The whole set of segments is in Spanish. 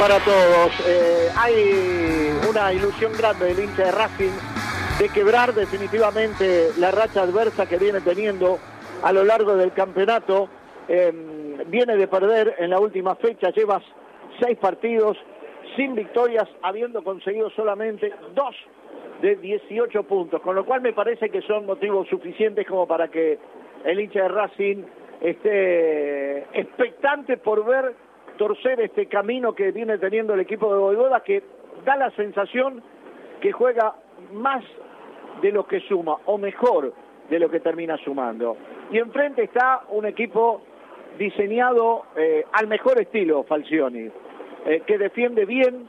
para todos. Hay una ilusión grande del hincha de Racing de quebrar definitivamente la racha adversa que viene teniendo a lo largo del campeonato. Viene de perder en la última fecha, lleva 6 partidos sin victorias, habiendo conseguido solamente 2 de 18 puntos, con lo cual me parece que son motivos suficientes como para que el hincha de Racing esté expectante por ver torcer este camino que viene teniendo el equipo de Voivoda, que da la sensación que juega más de lo que suma, o mejor de lo que termina sumando. Y enfrente está un equipo diseñado al mejor estilo Falcioni, que defiende bien,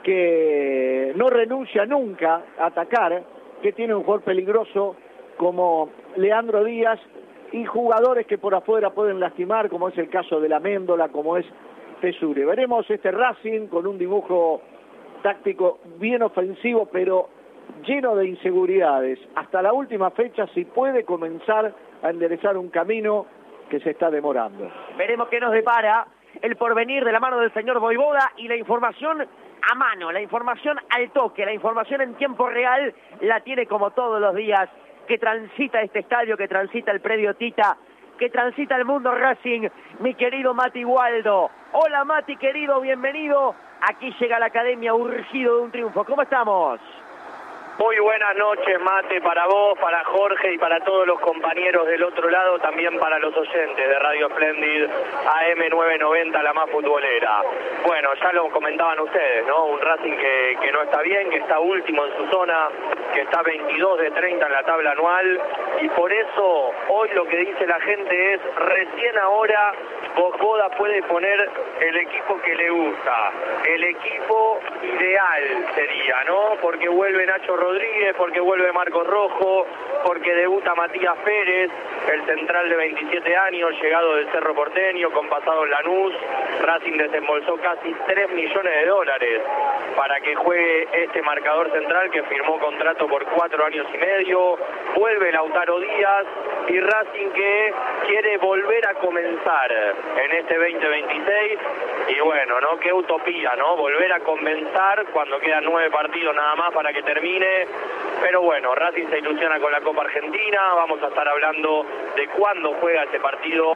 que no renuncia nunca a atacar, que tiene un jugador peligroso como Leandro Díaz y jugadores que por afuera pueden lastimar, como es el caso de la Méndola, como es Tesure. Veremos este Racing con un dibujo táctico bien ofensivo, pero lleno de inseguridades. Hasta la última fecha, si puede comenzar a enderezar un camino que se está demorando. Veremos qué nos depara el porvenir de la mano del señor Voivoda, y la información a mano, la información al toque, la información en tiempo real la tiene como todos los días que transita este estadio, que transita el predio Tita, que transita el mundo Racing, mi querido Mati Waldo. Hola Mati, querido, bienvenido. Aquí llega la academia urgido de un triunfo. ¿Cómo estamos? Muy buenas noches, Mate, para vos, para Jorge y para todos los compañeros del otro lado, también para los oyentes de Radio Splendid AM990, la más futbolera. Bueno, ya lo comentaban ustedes, ¿no? Un Racing que no está bien, que está último en su zona, que está 22 de 30 en la tabla anual, y por eso hoy lo que dice la gente es, recién ahora Voivoda puede poner el equipo que le gusta, el equipo ideal sería, ¿no? Porque vuelve Nacho Rodríguez, porque vuelve Marcos Rojo, porque debuta Matías Pérez, el central de 27 años, llegado del Cerro Porteño, con pasado en Lanús. Racing desembolsó casi $3 millones para que juegue este marcador central, que firmó contrato por 4 años y medio. Vuelve Lautaro Díaz, y Racing que quiere volver a comenzar en este 2026, y bueno, ¿no? Qué utopía, ¿no? Volver a comenzar cuando quedan 9 partidos nada más para que termine. Pero bueno, Racing se ilusiona con la Copa Argentina. Vamos a estar hablando de cuándo juega este partido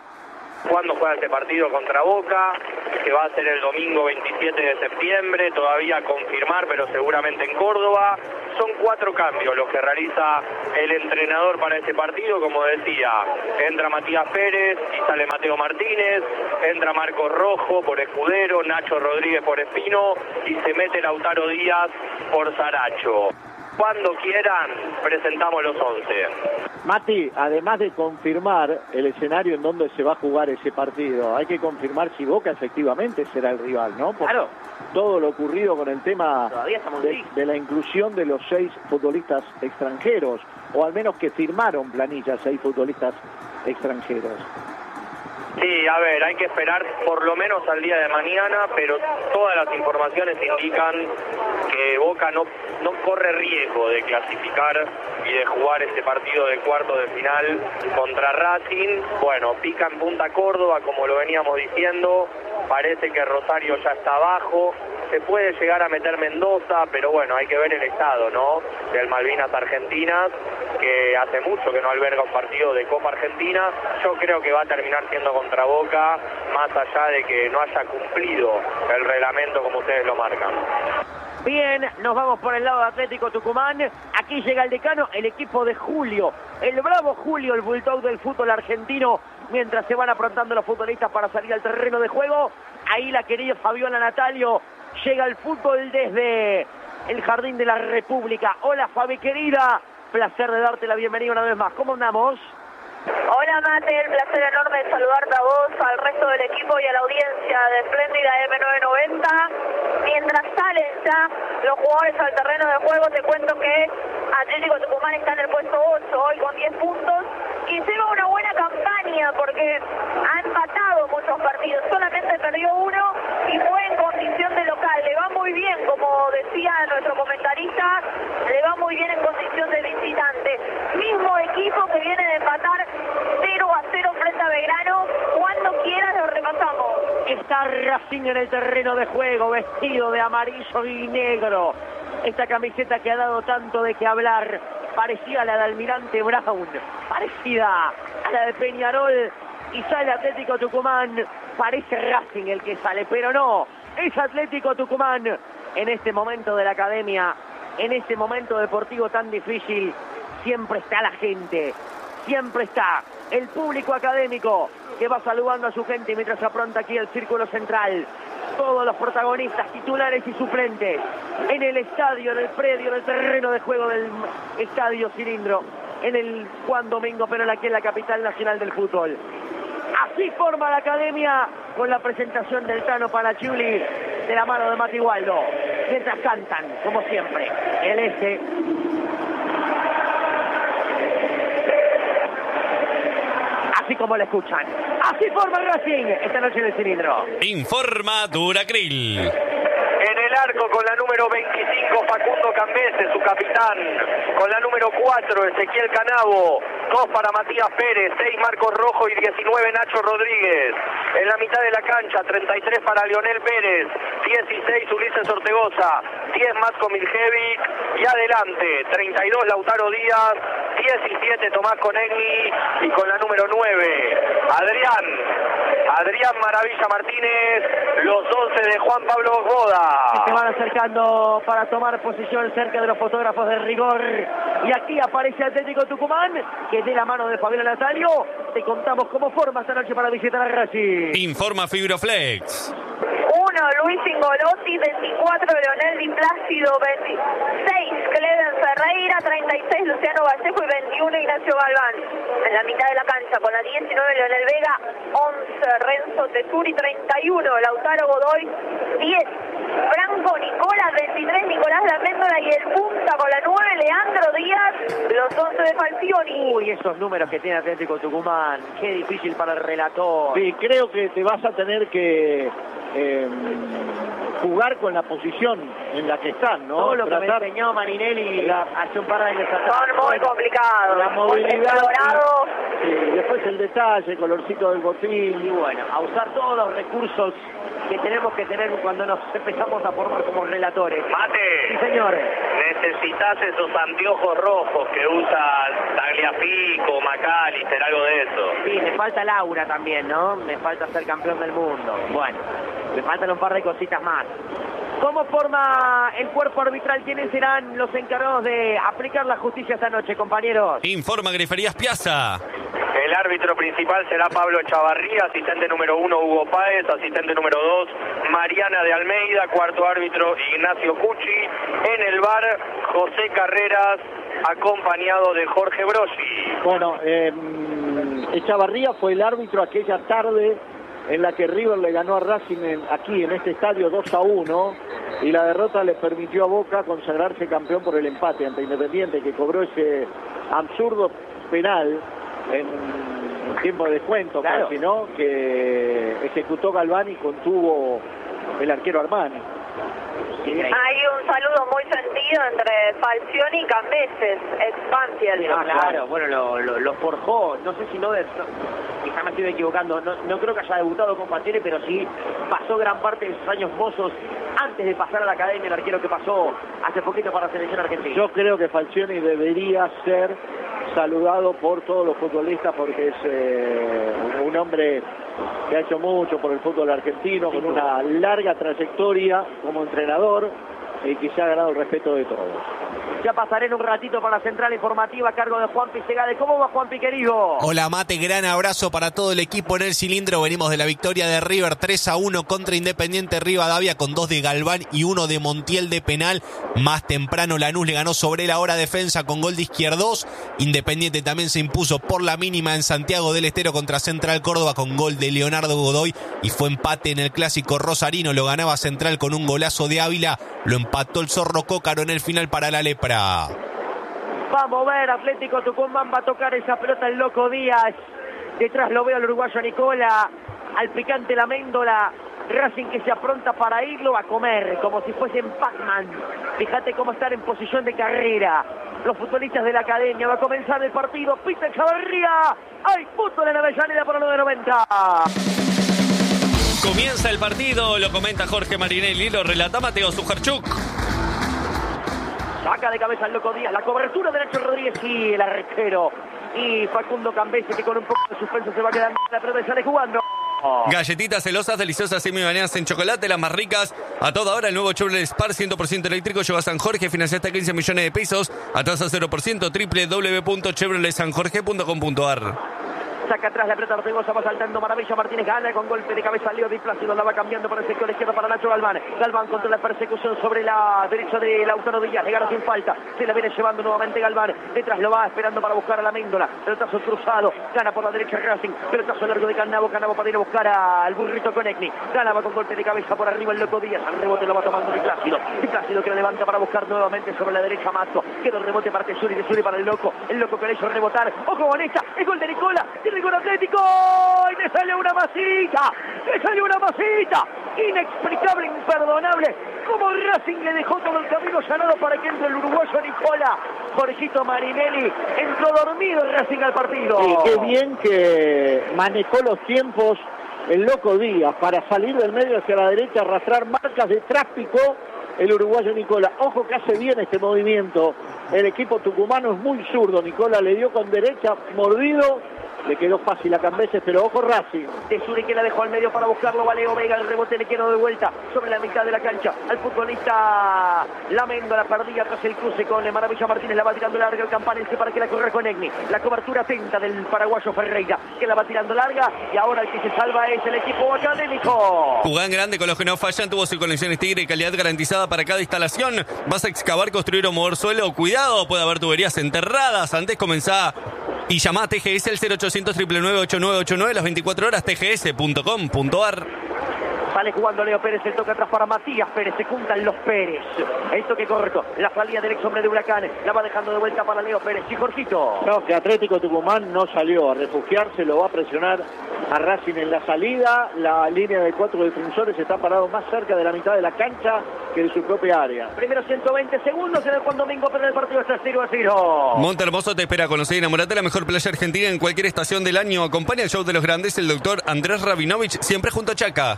contra Boca, que va a ser el domingo 27 de septiembre, todavía a confirmar, pero seguramente en Córdoba. Son 4 cambios los que realiza el entrenador para este partido, como decía. Entra Matías Pérez y sale Mateo Martínez, entra Marcos Rojo por Escudero, Nacho Rodríguez por Espino, y se mete Lautaro Díaz por Saracho. Cuando quieran, presentamos los 11. Mati, además de confirmar el escenario en donde se va a jugar ese partido, hay que confirmar si Boca efectivamente será el rival, ¿no? Por claro. Todo lo ocurrido con el tema de la inclusión de los 6 futbolistas extranjeros, o al menos que firmaron planilla 6 futbolistas extranjeros. Sí, a ver, hay que esperar por lo menos al día de mañana, pero todas las informaciones indican que Boca no corre riesgo de clasificar y de jugar este partido de cuarto de final contra Racing. Bueno, pica en Punta Córdoba, como lo veníamos diciendo, parece que Rosario ya está abajo, se puede llegar a meter Mendoza, pero bueno, hay que ver el estado, ¿no?, del Malvinas Argentinas, que hace mucho que no alberga un partido de Copa Argentina. Yo creo que va a terminar siendo contra Boca, más allá de que no haya cumplido el reglamento como ustedes lo marcan. Bien, nos vamos por el lado de Atlético Tucumán. Aquí llega el decano, el equipo de Julio, el bravo Julio, el bulldog del fútbol argentino, mientras se van aprontando los futbolistas para salir al terreno de juego. Ahí la querida Fabiola Natalio llega al fútbol desde el Jardín de la República. Hola Fabi, querida, placer de darte la bienvenida una vez más. ¿Cómo andamos? Hola Mate, el placer enorme de saludarte a vos, al resto del equipo y a la audiencia de Splendid AM990. Mientras salen ya los jugadores al terreno de juego, te cuento que Atlético Tucumán está en el puesto 8 hoy con 10 puntos y lleva una buena campaña porque ha empatado muchos partidos, solamente perdió uno y fue en condición de local. Le va muy bien, como decía nuestro comentarista, le va muy bien en condición de visitante. Mismo equipo que viene de empatar 0-0 frente a Belgrano. Cuando quieras lo repasamos. Está Está Racing en el terreno de juego, vestido de amarillo y negro. Esta camiseta que ha dado tanto de qué hablar, parecida a la de Almirante Brown, parecida a la de Peñarol, y sale Atlético Tucumán. Parece Racing el que sale, pero no, es Atlético Tucumán. En este momento de la academia, en este momento deportivo tan difícil, siempre está la gente, siempre está el público académico que va saludando a su gente mientras se apronta aquí el círculo central. Todos los protagonistas, titulares y suplentes, en el estadio, en el predio, en el terreno de juego del Estadio Cilindro, en el Juan Domingo Perón, aquí en la capital nacional del fútbol. Así forma la academia con la presentación del Tano Palaciuli de la mano de Mati Waldo. Mientras cantan, como siempre, el este. Así como lo escuchan. Así forma Racing esta noche en el Cilindro. Informa Duracril. En el arco con la número 25 Facundo Cambese, su capitán. Con la número 4 Ezequiel Canavo. 2 para Matías Pérez, 6 Marcos Rojo y 19 Nacho Rodríguez. En la mitad de la cancha 33 para Leonel Pérez, 16 Ulises Ortegoza, 10 Matko Miljevic y adelante 32 Lautaro Díaz, 17 Tomás Conegni y con la número 9 Adrián Maravilla Martínez, los 11 de Juan Pablo Boda. Se van acercando para tomar posición cerca de los fotógrafos de rigor. Y aquí aparece Atlético Tucumán, que de la mano de Fabián Natalio te contamos cómo forma esta noche para visitar a Racing. Informa Fibroflex. 1 Luis Ingolotti, 24 Leonel Di Plácido, 26 Cleven Ferreira, 36 Luciano Vallejo y 21 Ignacio Galván. En la mitad de la cancha con la 19 Leonel Vega, 11 Renzo Tesuri, 31 Lautaro Godoy, 10 Franco Nicolás, 23 Nicolás Laméndola y el punta con la 9 Leandro Díaz, los 11 de Falcioni. Uy, esos números que tiene Atlético Tucumán, qué difícil para el relator. Sí, creo que te vas a tener que jugar con la posición en la que están, ¿no? Todo lo que me enseñó Marinelli hace un par de años atrás. Son muy complicados. La movilidad. Sí, después el detalle, el colorcito del botín. Y bueno, a usar todos los recursos que tenemos que tener cuando nos empezamos a formar como relatores. Mate. Sí, señor. Necesitas esos anteojos rojos que usa Tagliafico, McAllister, algo de eso. Sí, me falta Laura también, ¿no? Me falta ser campeón del mundo. Bueno, me faltan un par de cositas más. ¿Cómo forma el cuerpo arbitral? ¿Quiénes serán los encargados de aplicar la justicia esta noche, compañeros? Informa Griferías Piazza. El árbitro principal será Pablo Chavarría, asistente número 1 Hugo Páez, asistente número 2 Mariana de Almeida, cuarto árbitro Ignacio Cucci, en el VAR José Carreras, acompañado de Jorge Brosi. Bueno, Echavarría fue el árbitro aquella tarde en la que River le ganó a Racing aquí en este estadio 2-1 y la derrota le permitió a Boca consagrarse campeón por el empate ante Independiente, que cobró ese absurdo penal en tiempo de descuento, claro, casi, ¿no? Que ejecutó Galván y contuvo el arquero Armani. Hay un saludo muy sentido entre Falcioni y Cambeses, ex Banfield. Claro, bueno, lo forjó, no sé si quizá me estoy equivocando, no creo que haya debutado con Pantene, pero sí pasó gran parte de sus años mozos antes de pasar a la academia, el arquero que pasó hace poquito para la selección argentina. Yo creo que Falcioni debería ser saludado por todos los futbolistas porque es un hombre que ha hecho mucho por el fútbol argentino, con una larga trayectoria como entrenador y que se ha ganado el respeto de todos. Ya pasaré en un ratito para la central informativa a cargo de Juanpi Segade. ¿Cómo va, Juanpi, querido? Hola, Mate, gran abrazo para todo el equipo en el Cilindro. Venimos de la victoria de River 3-1 contra Independiente Rivadavia con 2 de Galván y 1 de Montiel de penal. Más temprano Lanús le ganó sobre la hora defensa con gol de Izquierdos. Independiente también se impuso por la mínima en Santiago del Estero contra Central Córdoba con gol de Leonardo Godoy. Y fue empate en el clásico rosarino. Lo ganaba Central con un golazo de Ávila. Lo empató el Zorro Cócaro en el final para la Lepra. Va a mover Atlético Tucumán, va a tocar esa pelota el Loco Díaz. Detrás lo veo al uruguayo Nicola, al picante la Méndola. Racing que se apronta para irlo a comer, como si fuesen Pac-Man. Fíjate cómo están en posición de carrera los futbolistas de la academia. Va a comenzar el partido, pita Chavarría. ¡Ay, fútbol en Avellaneda por los 90! Comienza el partido, lo comenta Jorge Marinelli, lo relata Mateo Sujarchuk. Saca de cabeza el Loco Díaz, la cobertura de Nacho Rodríguez y el arquero. Y Facundo Cambese, que con un poco de suspenso se va quedando la pelota y sale jugando. Galletitas celosas, deliciosas semi-bañadas en chocolate, las más ricas. A toda hora el nuevo Chevrolet Spark 100% eléctrico lleva a San Jorge, financia hasta 15 millones de pesos a tasa 0%, www.chevroletsanjorge.com.ar. Saca atrás la pelota Ortegoza, va saltando Maravilla, Martínez gana con golpe de cabeza Leo Di Plácido, la va cambiando por el sector izquierdo para Nacho Galván. Galván contra la persecución sobre la derecha de Lautaro Díaz, le gana sin falta, se la viene llevando nuevamente Galván, detrás lo va esperando para buscar a la Méndola, pelotazo cruzado, gana por la derecha Racing, pelotazo largo de Cannavo para ir a buscar al burrito Conegni, gana con golpe de cabeza por arriba el Loco Díaz, al rebote lo va tomando Di Plácido que lo levanta para buscar nuevamente sobre la derecha Mato, queda el rebote para Tesuri, de Tesuri para el Loco que le hizo rebotar, ojo con esta, el gol de Nicola, tiene el gol Atlético, y le sale una masita, inexplicable, imperdonable, como Racing le dejó todo el camino llanado para que entre el uruguayo Nicola. Jorgito Marinelli entró dormido el Racing al partido. Sí, qué bien que manejó los tiempos el Loco Díaz para salir del medio hacia la derecha, arrastrar marcas de tráfico el uruguayo Nicola. Ojo que hace bien este movimiento. El equipo tucumano es muy zurdo. Nicola le dio con derecha, mordido. Le quedó fácil a Cambeses, pero ojo Racing. Tesuri que la dejó al medio para buscarlo, Valeo Vega, el rebote le quedó de vuelta sobre la mitad de la cancha. Al futbolista Lamendo, la perdía tras el cruce con Maravilla Martínez, la va tirando larga el Campanense para que la corra con Egni. La cobertura atenta del paraguayo Ferreira, que la va tirando larga, y ahora el que se salva es el equipo académico. Jugán grande con los que no fallan, tuvo sus conexiones Tigre y calidad garantizada para cada instalación. Vas a excavar, construir o mover suelo, cuidado, puede haber tuberías enterradas. Antes comenzá y llama a TGS el 0800 999 las 24 horas, tgs.com.ar. Sale jugando Leo Pérez, el toque atrás para Matías Pérez, se juntan los Pérez. El toque corto, la salida del ex hombre de Huracán, la va dejando de vuelta para Leo Pérez. Y Jorgito. No, que Atlético Tucumán no salió a refugiarse, lo va a presionar a Racing en la salida. La línea de 4 defensores está parado más cerca de la mitad de la cancha que de su propia área. Primero 120 segundos en el Juan Domingo, pero el partido está 0-0. Monte Hermoso te espera a conocer y enamorarte de la mejor playa argentina en cualquier estación del año. Acompaña el show de los grandes, el doctor Andrés Rabinovich, siempre junto a Chaca.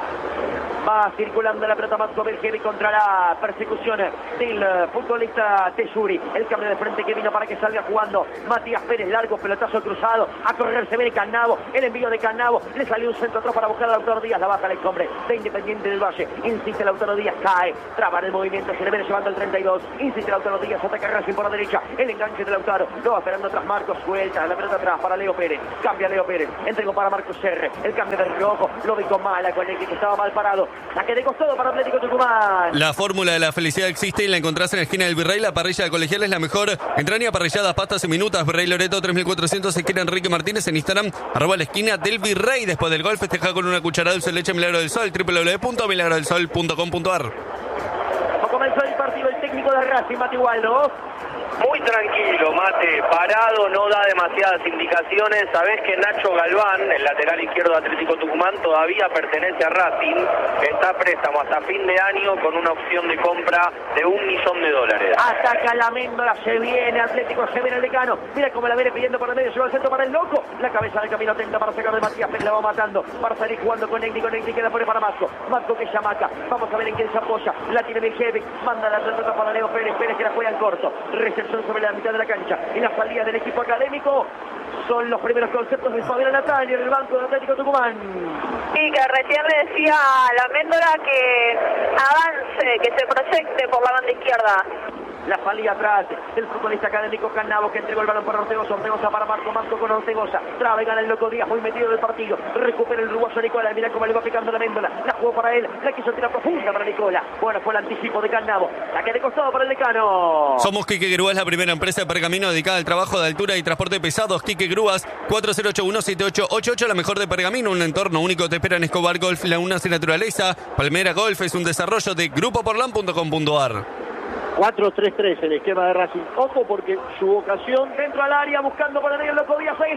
Va circulando la pelota Matko Bergevi contra la persecución del futbolista Tesuri. El cambio de frente que vino para que salga jugando Matías Pérez, largo pelotazo cruzado. A correr se viene Cannavo, el envío de Cannavo. Le salió un centro atrás para buscar a Lautaro Díaz. La baja el ex hombre de Independiente del Valle. Insiste Lautaro Díaz, cae. Traba el movimiento, se le viene llevando el 32. Insiste Lautaro Díaz, ataca Racing por la derecha. El enganche de Lautaro. Lo va esperando atrás Marcos, suelta la pelota atrás para Leo Pérez. Cambia Leo Pérez. Entregó para Marcos R. El cambio de rojo. Lo vi con mala con el que estaba mal parado. Saque de costado para Atlético Tucumán. La fórmula de la felicidad existe y la encontrás en la esquina del Virrey. La parrilla de Colegial es la mejor. Entraña, parrilladas, pastas y minutas. Virrey Loreto 3400, esquina Enrique Martínez. En Instagram, @ la esquina del Virrey. Después del gol, festeja con una cucharada de dulce de leche Milagro del Sol. www.milagrodelsol.com.ar. Comenzó el partido, el técnico de Racing, Mati Waldo. Muy tranquilo, Mate, parado, no da demasiadas indicaciones. Sabés que Nacho Galván, el lateral izquierdo de Atlético Tucumán, todavía pertenece a Racing. Está a préstamo hasta fin de año con una opción de compra de $1 millón. Ataca la Méndola, se viene Atlético, se viene el decano. Mira cómo la viene pidiendo por el medio, lleva el centro para el Loco. La cabeza del camino atenta para sacar de Matías Pérez, la va matando. Para salir jugando con Egni que la pone para Masco. Masco que chamaca. Vamos a ver en quién se apoya. La tiene Bergevi, manda la pelota para Leo Pérez. Pérez que la juega en corto. Recepción sobre la mitad de la cancha. Y la salida del equipo académico son los primeros conceptos de Fabián Natalia en el banco de Atlético Tucumán. Y que recién le decía a la Méndola que avance, que se proyecte por la banda izquierda. La salida atrás del futbolista académico Cannavo, que entregó el balón para Ortegoza. Ortegoza para Marco con Ortegoza. Traba y gana el Loco Díaz, muy metido en el partido. Recupera el uruguayo Nicola. Mira cómo le va picando la Méndola. La jugó para él. La quiso tirar profunda para Nicola. Bueno, fue el anticipo de Cannavo. Saque de costado para el decano. Somos Quique Grúas, la primera empresa de pergamino dedicada al trabajo de altura y transporte pesados. Quique Grúas, 4081-7888, la mejor de pergamino. Un entorno único te espera en Escobar Golf, Lagunas y Naturaleza. Palmera Golf es un desarrollo de grupoporlan.com.ar. 4-3-3 el esquema de Racing. Ojo porque su vocación dentro al área buscando por el medio Loco Díaz. Ahí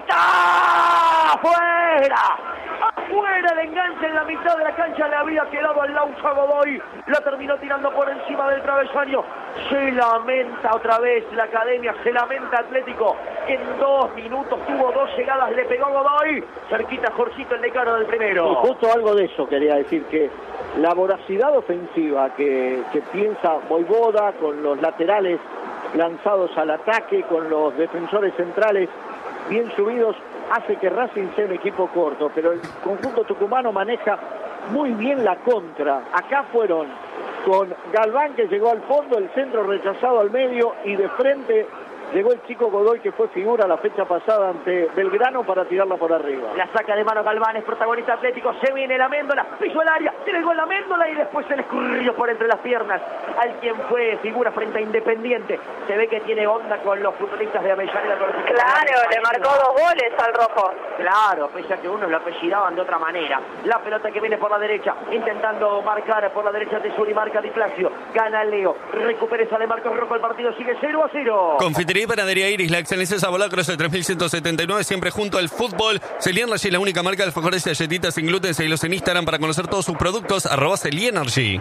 está. ¡Afuera! Afuera el enganche en la mitad de la cancha. Le había quedado al Laucha Godoy. La terminó tirando por encima del travesaño. Se lamenta otra vez la academia. Se lamenta Atlético. En 2 minutos tuvo 2 llegadas, le pegó Godoy. Cerquita Jorgito, el decano del primero. Y justo algo de eso quería decir, que la voracidad ofensiva que piensa Voivoda, con los laterales lanzados al ataque, con los defensores centrales bien subidos, hace que Racing sea un equipo corto, pero el conjunto tucumano maneja muy bien la contra. Acá fueron con Galván, que llegó al fondo, el centro rechazado al medio, y de frente llegó el chico Godoy, que fue figura la fecha pasada ante Belgrano, para tirarla por arriba. La saca de mano Galván, es protagonista Atlético, se viene la Méndola, pisó el área, tiene el gol la Méndola y después se le escurrió por entre las piernas al quien fue figura frente a Independiente. Se ve que tiene onda con los futbolistas de Avellaneda. Claro, le marcó 2 goles al rojo. Claro, pese a que unos lo apellidaban de otra manera. La pelota que viene por la derecha, intentando marcar por la derecha Tesuri, marca Di Flacio, gana Leo, recupera esa de Marcos Rojo, el partido sigue 0-0. Confitería y Panadería Iris, la excelencia Sabolacros de 3179, siempre junto al fútbol. Celienergy, la única marca de alfajores y galletitas sin gluten. Seguilos en Instagram para conocer todos sus productos, @Celienergy.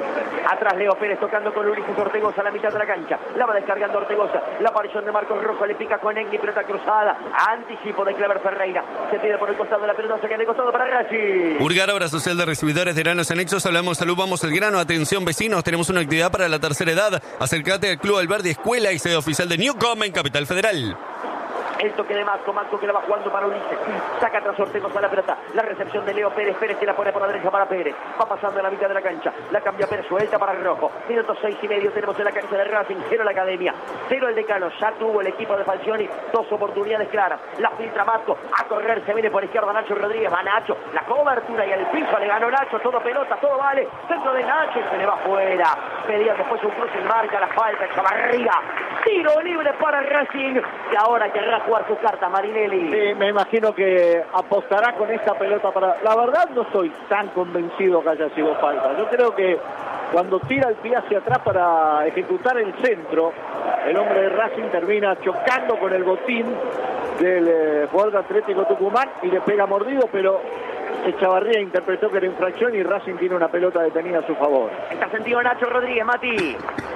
Atrás Leo Pérez tocando con Ulises Ortegoza a la mitad de la cancha. La va descargando Ortegoza. La aparición de Marcos Rojo, le pica con Egni, pelota cruzada. Anticipo de Clever Ferreira. Se pide por el costado de la pelota, se queda de costado para Racing. Urgar, obra social de recibidores de granos anexos. Hablamos salud, vamos al grano. Atención vecinos, tenemos una actividad para la tercera edad. Acércate al Club Alberdi Escuela y sede oficial de Newcom en Capital Federal. El toque de Marco que la va jugando para Ulises. Saca tras Ortegoza la pelota. La recepción de Leo Pérez. Pérez que la pone por la derecha para Pérez. Va pasando en la mitad de la cancha. La cambia Pérez, suelta para Rojo. Minutos 6:30 tenemos en la cancha de Racing. 0 la Academia, 0 el Decano. Ya tuvo el equipo de Falcioni 2 oportunidades claras. La filtra Marco. A correr se viene por izquierda Nacho Rodríguez. Va Nacho. La cobertura y el piso le ganó Nacho. Todo pelota, todo vale. Centro de Nacho y se le va afuera. Pedía después un cruce y marca la falta. Chavarría. Tiro libre para Racing. Y ahora querrá jugar su carta Marinelli. Sí, me imagino que apostará con esta pelota para... La verdad no estoy tan convencido que haya sido falta. Yo creo que cuando tira el pie hacia atrás para ejecutar el centro, el hombre de Racing termina chocando con el botín del jugador de Atlético Tucumán y le pega mordido, pero Echavarría interpretó que era infracción y Racing tiene una pelota detenida a su favor. Está sentido Nacho Rodríguez, Mati.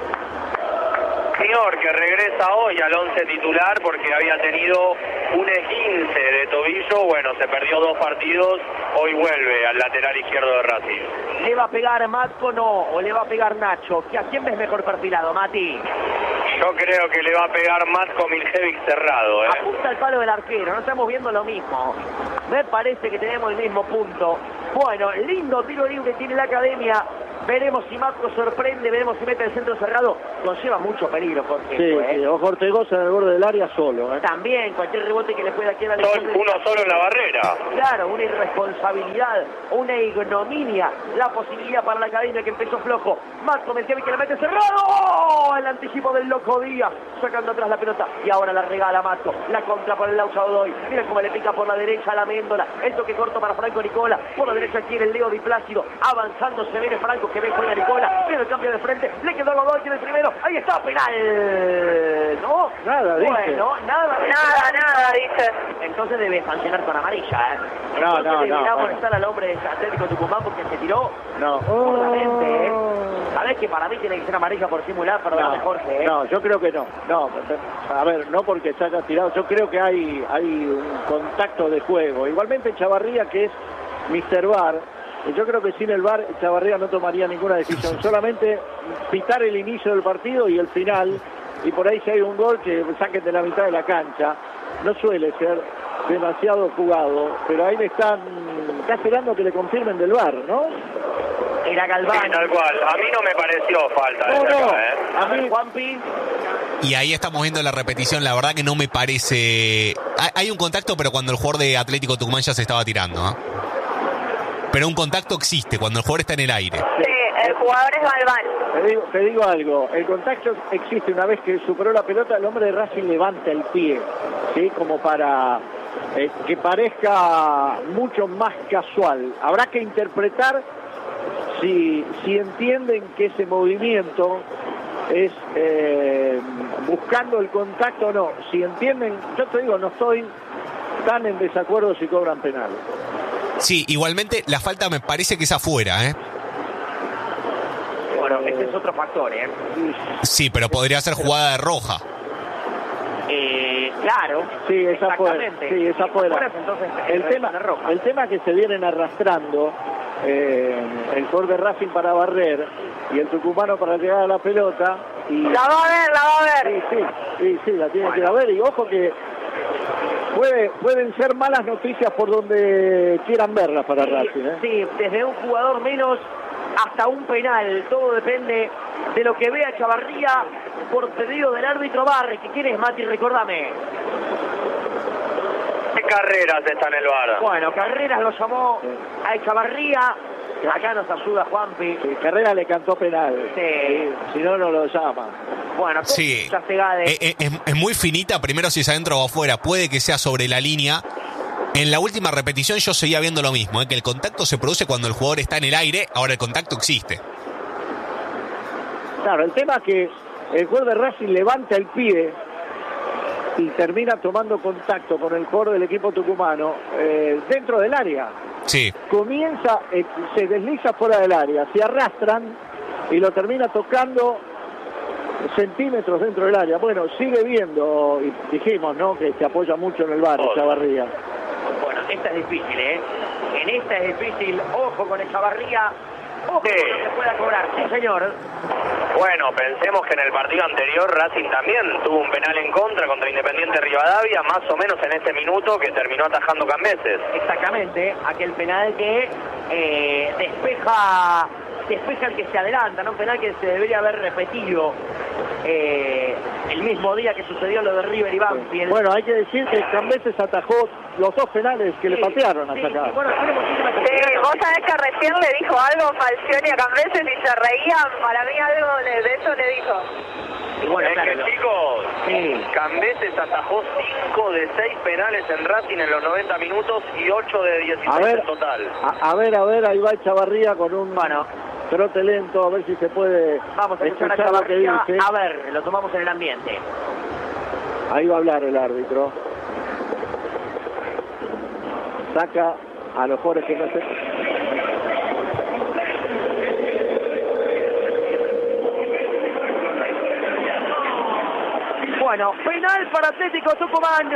Señor, que regresa hoy al 11 titular porque había tenido un esguince de tobillo. Bueno, se perdió 2 partidos. Hoy vuelve al lateral izquierdo de Racing. ¿Le va a pegar Matco no? ¿O le va a pegar Nacho? ¿A quién ves mejor perfilado, Mati? Yo creo que le va a pegar Matko Miljevic cerrado. Apunta al palo del arquero, no estamos viendo lo mismo. Me parece que tenemos el mismo punto. Bueno, lindo tiro libre tiene la Academia. Veremos si Matko sorprende, veremos si mete el centro cerrado. Conlleva mucho peligro, Jorge. Sí, ojo Ortegoza en el borde del área solo. También, cualquier rebote que le pueda quedar... Uno solo en la barrera. Claro, una irresponsabilidad, una ignominia. La posibilidad para la Academia que empezó flojo. Matko Miljevic que la mete cerrado. El anticipo del Loco Díaz, sacando atrás la pelota. Y ahora la regala Matko. La contra por el Laucha Godoy. Miren cómo le pica por la derecha a la Méndola. El toque corto para Franco Nicola. Por la derecha quiere el Leo Di Plácido. Avanzando se viene Franco, que ve fuera Nicola. Viene el cambio de frente. Le quedó a Godoy, tiene el primero. Ahí está, penal. ¿No? Nada, dice. Bueno, nada, dice. Entonces debe sancionar con amarilla, No, debería molestar al hombre de Atlético Tucumán porque se tiró puramente, Sabés que para mí tiene que ser amarilla por simular, perdóname, Jorge, No, yo creo que no. No, a ver, no porque se haya tirado. Yo creo que hay un contacto de juego. Igualmente Chavarría, que es Mr. VAR, yo creo que sin el VAR Chavarría no tomaría ninguna decisión. Solamente pitar el inicio del partido y el final. Y por ahí si hay un gol que saquen de la mitad de la cancha. No suele ser demasiado jugado, pero ahí le está esperando que le confirmen del VAR, ¿no? Era Galván. Sí, tal cual. A mí no me pareció falta desde acá, A mí, Juanpi. Y ahí estamos viendo la repetición, la verdad que no me parece... Hay un contacto, pero cuando el jugador de Atlético Tucumán ya se estaba tirando, ¿eh? Pero un contacto existe cuando el jugador está en el aire. Sí, el jugador es Galván. Te digo algo, el contacto existe una vez que superó la pelota, el hombre de Racing levanta el pie, ¿sí? Como para que parezca mucho más casual. Habrá que interpretar si entienden que ese movimiento es buscando el contacto o no. Si entienden, yo te digo, no estoy tan en desacuerdo si cobran penal. Sí, igualmente la falta me parece que es afuera, ¿eh? Bueno, ese es otro factor, Sí, pero podría ser jugada de roja. Claro. Sí, esa fue. Exactamente. Sí, esa fue. Entonces, El tema es que se vienen arrastrando el jugador de Racing para barrer y el tucumano para llegar a la pelota. Y La va a ver. Sí, la tiene que ir a ver. Y ojo que pueden ser malas noticias por donde quieran verlas para Racing. Sí, desde un jugador menos hasta un penal. Todo depende de lo que vea Chavarría por pedido del árbitro Barre. ¿Quién es, Mati? Recordame. Carreras está en el bar. Bueno, Carreras lo llamó a Chavarría. Acá nos ayuda Juanpi. Sí, Carrera le cantó penal. Sí. Si no, no lo llama. Bueno, Sí. Segade. Es muy finita, primero si es adentro o afuera, puede que sea sobre la línea. En la última repetición yo seguía viendo lo mismo, que el contacto se produce cuando el jugador está en el aire, ahora el contacto existe. Claro, el tema es que el jugador de Racing levanta el pie y termina tomando contacto con el jugador del equipo tucumano dentro del área. Sí. Comienza, se desliza fuera del área, se arrastran y lo termina tocando centímetros dentro del área. Bueno, sigue viendo, y dijimos, ¿no?, que se apoya mucho en el bar, Chavarría. Bueno, esta es difícil, En esta es difícil. Ojo con Chavarría. Ojo con lo que pueda cobrar. Sí, señor. Bueno, pensemos que en el partido anterior Racing también tuvo un penal en contra Independiente Rivadavia, más o menos en este minuto que terminó atajando Cambeses. Exactamente, aquel penal que despeja el que se adelanta, ¿no? Un penal que se debería haber repetido el mismo día que sucedió lo de River y Banfield. Bueno, hay que decir que Cambeses atajó los dos penales que le patearon hasta acá. Bueno, vos sabés que recién le dijo algo Falcioni a Cambeses y se reían. Para mí algo de eso le dijo. Y bueno, es que, chicos, Cambeses atajó 5 de 6 penales en Racing en los 90 minutos y 8 de 16 en total. A ver, ahí va Chavarría con un trote lento, a ver si se puede. Vamos a escuchar a Chavarría. A ver, lo tomamos en el ambiente. Ahí va a hablar el árbitro. Saca a los jugadores que no se... Bueno, penal para Atlético Tucumán.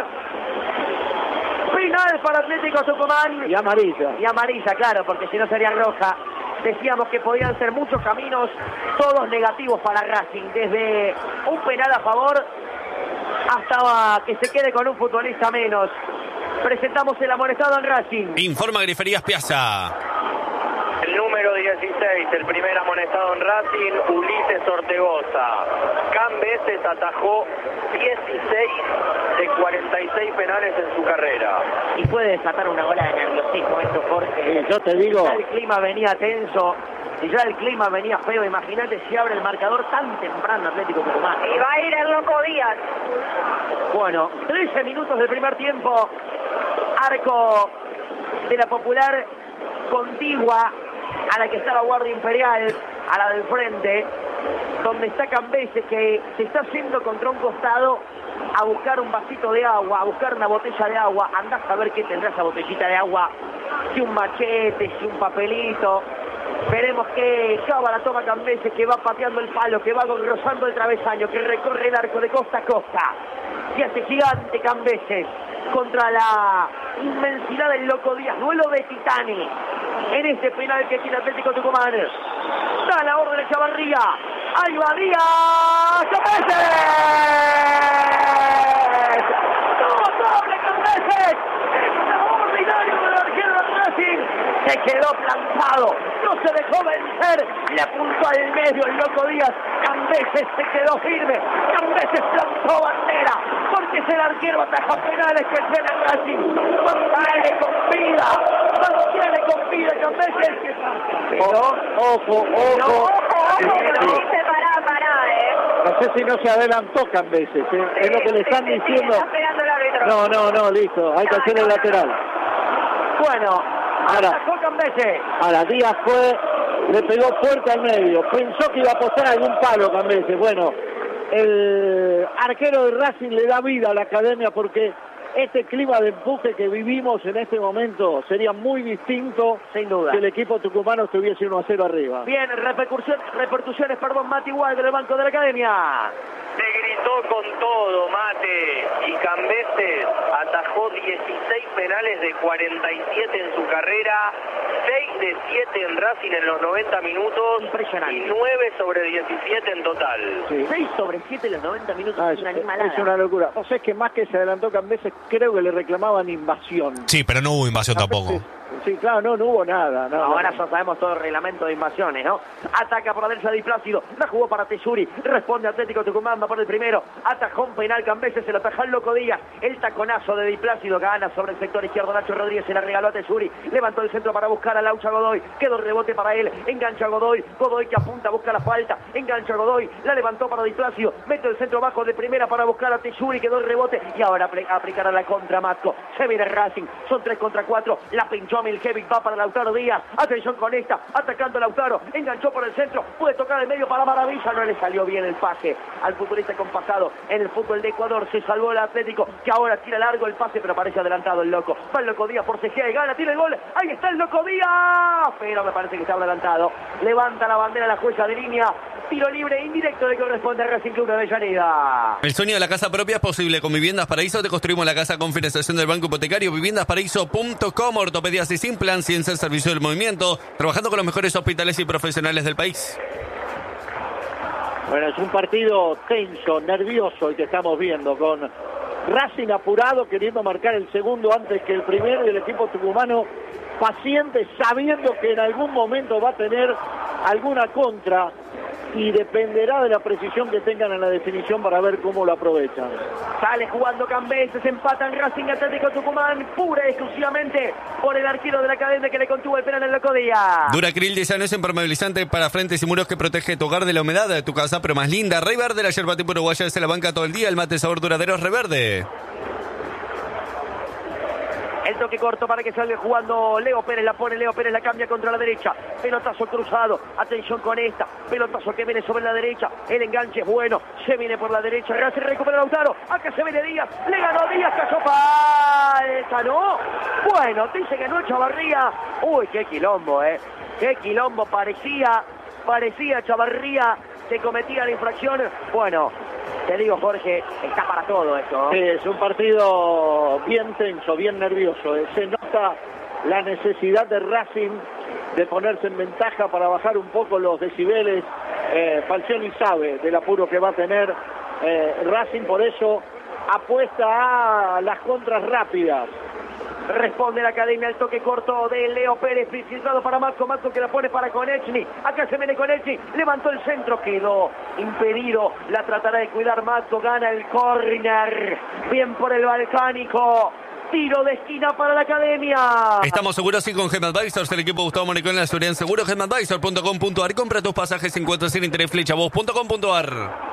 Penal para Atlético Tucumán. Y amarilla. Y amarilla, claro, porque si no sería roja. Decíamos que podían ser muchos caminos, todos negativos para Racing. Desde un penal a favor hasta que se quede con un futbolista menos. Presentamos el amonestado en Racing. Informa Griferías Piazza. El número 16, el primer amonestado en Racing, Ulises Ortegoza. Cambeses atajó 16 de 46 penales en su carrera. Y puede desatar una ola de nerviosismo esto, Jorge. Sí, yo te digo. Ya el clima venía tenso, y ya el clima venía feo. Imagínate si abre el marcador tan temprano Atlético Tucumán. Y va a ir el Loco Díaz. Bueno, 13 minutos del primer tiempo. Arco de la Popular contigua a la que está la Guardia Imperial, a la del frente, donde está Cambeses, que se está yendo contra un costado a buscar un vasito de agua, a buscar una botella de agua. Andás a ver qué tendrá esa botellita de agua, si un machete, si un papelito. Veremos que Chava la toma Cambeses, que va pateando el palo, que va rozando el travesaño, que recorre el arco de costa a costa. Se hace gigante Cambeses contra la inmensidad del Loco Díaz. Duelo de titanes en este penal que tiene Atlético Tucumán. Da la orden de Chavarría. Ahí va Díaz. ¡Cambeses! ¡Doble Cambeses! ¡Extraordinario del arquero de Racing! Se quedó plantado, no se dejó vencer, le apuntó al medio el Loco Díaz. Cambeses se quedó firme, Cambeses plantó bandera, porque es el arquero ataja penales que tiene Racing. Mantiene con vida Cambeses. Pero, ojo. Dice pará, No sé si no se adelantó Cambeses, es lo que le están diciendo. Está esperando el árbitro. No, listo, hay que hacer el lateral. Bueno, ahora Díaz le pegó fuerte al medio, pensó que iba a apostar algún palo Cambeses. Bueno, el arquero de Racing le da vida a la academia, porque este clima de empuje que vivimos en este momento sería muy distinto, sin duda, si el equipo tucumano estuviese 1-0 arriba. Bien, repercusiones, Mati Walder del banco de la academia. Se gritó levantó con todo, Mate, y Cambeses atajó 16 penales de 47 en su carrera, 6 de 7 en Racing en los 90 minutos. Impresionante. Y 9 sobre 17 en total. Sí. 6 sobre 7 en los 90 minutos, Ah, es una animalada. es una locura. O sea, es que más que se adelantó Cambeses, creo que le reclamaban invasión. Sí, pero no hubo invasión tampoco. Sí, claro, no hubo nada. No, Ahora no. ya sabemos todo el reglamento de invasiones, ¿no? Ataca por la derecha Di Plácido, la jugó para Tesuri, responde Atlético Tucumán, va por el primero, atajó un penal Cambeses, se lo ataja el Loco Díaz, el taconazo de Di Plácido gana sobre el sector izquierdo, Nacho Rodríguez se la regaló a Tesuri, levantó el centro para buscar a Laucha Godoy, quedó el rebote para él, engancha a Godoy, Godoy que apunta, busca la falta, engancha a Godoy, la levantó para Di Plácido, mete el centro bajo de primera para buscar a Tesuri, quedó el rebote y ahora aplicará la contra Matco, se viene Racing, son 3 contra 4, la pinchó Miljevic, va para Lautaro Díaz, atención con esta, atacando Lautaro, enganchó por el centro, puede tocar el medio para Maravilla, no le salió bien el pase al futbolista compasado en el fútbol de Ecuador, se salvó el Atlético, que ahora tira largo el pase, pero parece adelantado el Loco, va el Loco Díaz por Cejea y gana, tiene el gol, ahí está el Loco Díaz, pero me parece que está adelantado, levanta la bandera la jueza de línea, tiro libre indirecto le corresponde a Racing Club de Avellaneda. El sueño de la casa propia es posible. Con Viviendas Paraíso te construimos la casa con financiación del Banco Hipotecario. Viviendasparaíso.com. Ortopedias y sin plan, ciencia al servicio del movimiento. Trabajando con los mejores hospitales y profesionales del país. Bueno, es un partido tenso, nervioso el que estamos viendo, con Racing apurado, queriendo marcar el segundo antes que el primero, y el equipo tucumano paciente, sabiendo que en algún momento va a tener alguna contra, y dependerá de la precisión que tengan en la definición para ver cómo lo aprovechan. Sale jugando Cambeses, empatan Racing Atlético Tucumán, pura y exclusivamente por el arquero de la academia que le contuvo el penal en Loco Díaz. Duracril 10 años impermeabilizante para frentes y muros que protege tu hogar de la humedad de tu casa, pero más linda. Rey Verde, la yerba tipo uruguaya se la banca todo el día. El mate sabor duradero es Rey Verde. El toque corto para que salga jugando Leo Pérez, la pone Leo Pérez, la cambia contra la derecha, pelotazo cruzado, atención con esta, pelotazo que viene sobre la derecha, el enganche es bueno, se viene por la derecha, Racing recupera Lautaro, acá se viene Díaz, le ganó Díaz, cayó falta, ¿no? Bueno, dice que no Chavarría, uy, qué quilombo, qué quilombo, parecía Chavarría que cometía la infracción, bueno. Te digo, Jorge, está para todo esto. Sí, es un partido bien tenso, bien nervioso. Se nota la necesidad de Racing de ponerse en ventaja para bajar un poco los decibeles. Falcioni sabe del apuro que va a tener Racing, por eso apuesta a las contras rápidas. Responde la academia al toque corto de Leo Pérez, filtrado para Matco que la pone para Konechny, acá se viene Konechny, levantó el centro, quedó impedido, la tratará de cuidar Matco, gana el córner, bien por el balcánico. Tiro de esquina para la academia. Estamos seguros y con GEMAdvisors, el equipo Gustavo Monicón en la seguridad en seguro. GEMAdvisor.com.ar. Compra tus pasajes, encuentras sin interés, flechavos.com.ar.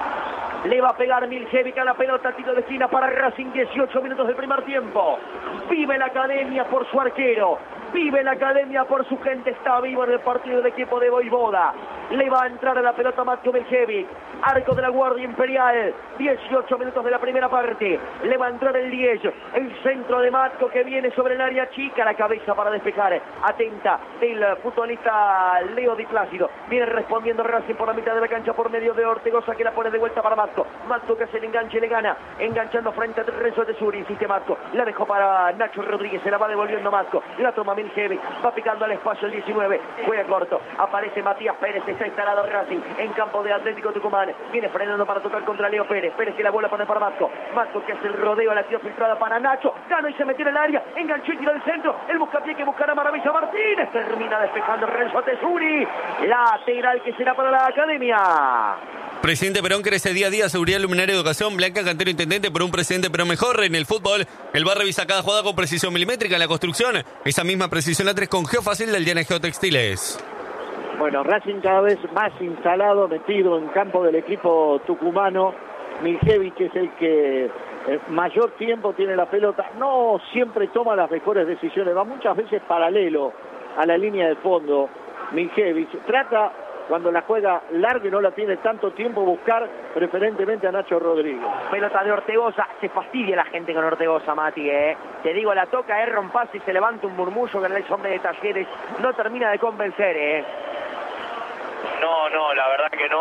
Le va a pegar Miljevic a la pelota, tiro de esquina para Racing, 18 minutos del primer tiempo. Vive la academia por su arquero, vive la academia por su gente, está vivo en el partido del equipo de Voivoda. Le va a entrar a la pelota Matko Miljevic, arco de la Guardia Imperial, 18 minutos de la primera parte. Le va a entrar el 10, el centro de Matko que viene sobre el área chica, la cabeza para despejar, atenta el futbolista Leo Di Plácido. Viene respondiendo Racing por la mitad de la cancha por medio de Ortegoza que la pone de vuelta para Matko. Matko que hace el enganche, le gana, enganchando frente a Renzo Tesuri, insiste Matko, la dejó para Nacho Rodríguez, se la va devolviendo Matko, la toma Miljevic, va picando al espacio el 19, juega corto, aparece Matías Pérez, está instalado Racing en campo de Atlético Tucumán, viene frenando para tocar contra Leo Pérez, Pérez que la vuelve a poner para Matko, Matko que hace el rodeo, la tira filtrada para Nacho, gana y se metió en el área, enganchó y tiró al centro, el buscapié que buscará Maravilla Martínez, termina despejando Renzo Tesuri, lateral que será para la academia. Presidente Perón crece día a día, seguridad, luminaria, educación. Blanca Cantero, intendente por un presidente Perón mejor. En el fútbol, el bar revisa cada jugada con precisión milimétrica. En la construcción, esa misma precisión la 3 con Geofacil del Diana Geotextiles. Bueno, Racing cada vez más instalado, metido en campo del equipo tucumano. Miljevic es el que mayor tiempo tiene la pelota. No siempre toma las mejores decisiones, va muchas veces paralelo a la línea de fondo. Miljevic trata, cuando la juega larga y no la tiene tanto tiempo, buscar preferentemente a Nacho Rodríguez. Pelota de Ortegoza, se fastidia la gente con Ortegoza, Mati, Te digo, la toca, erra un pase y se levanta un murmullo que el hombre de Talleres no termina de convencer, No, la verdad que no.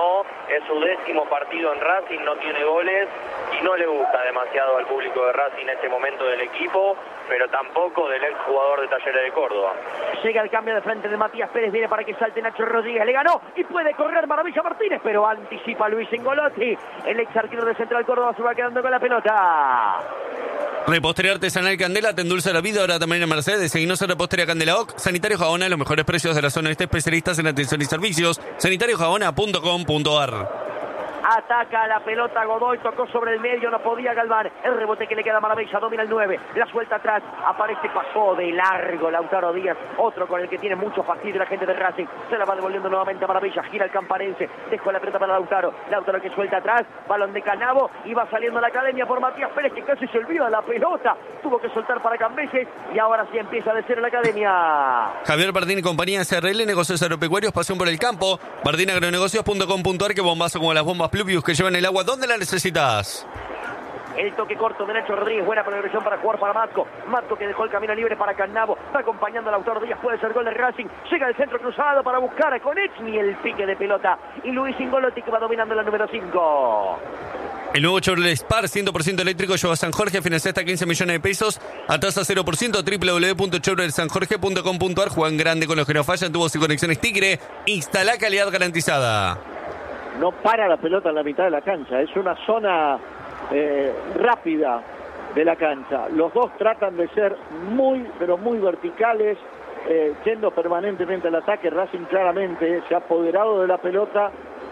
es su 10º partido en Racing, no tiene goles y no le gusta demasiado al público de Racing este momento del equipo, pero tampoco del ex jugador de Talleres de Córdoba. Llega el cambio de frente de Matías Pérez, viene para que salte Nacho Rodríguez, le ganó y puede correr Maravilla Martínez, pero anticipa Luis Ingolotti, el ex arquero de Central Córdoba se va quedando con la pelota. Repostería Artesanal Candela, te endulza la vida, ahora también en Mercedes. Seguinos en Repostería Candela OC. Sanitario Jabona, los mejores precios de la zona este, especialistas en atención y servicios. sanitariojabona.com.ar. Ataca la pelota Godoy, tocó sobre el medio, no podía Galván. El rebote que le queda a Maravilla, domina el 9, la suelta atrás, aparece, pasó de largo Lautaro Díaz, otro con el que tiene mucho fastidio la gente de Racing. Se la va devolviendo nuevamente a Maravilla, gira el camparense, dejó la pelota para Lautaro que suelta atrás, balón de Canavo, y va saliendo la academia por Matías Pérez, que casi se olvida la pelota, tuvo que soltar para Cambeses, y ahora sí empieza de cero la academia. Javier Bardín y compañía SRL, negocios agropecuarios, pasión por el campo. bardinagronegocios.com.ar, que bombazo como las bombas Pluvius que llevan el agua donde la necesitas. El toque corto de Nacho Rodríguez, buena progresión para jugar para Matco. Matco que dejó el camino libre para Cannavo, está acompañando al autor Díaz, puede ser gol de Racing. Llega el centro cruzado para buscar a Konechny, el pique de pelota. Y Luis Ingolotti que va dominando la número 5. El nuevo Chevrolet Spar 100% eléctrico lleva a San Jorge, financia hasta 15 millones de pesos a tasa 0%, www.chevroletsanjorge.com.ar. Juegan grande con los que no fallan, tubos y conexiones Tigre. Instala calidad garantizada. No para la pelota en la mitad de la cancha, es una zona rápida de la cancha. Los dos tratan de ser muy, pero muy verticales, yendo permanentemente al ataque. Racing claramente se ha apoderado de la pelota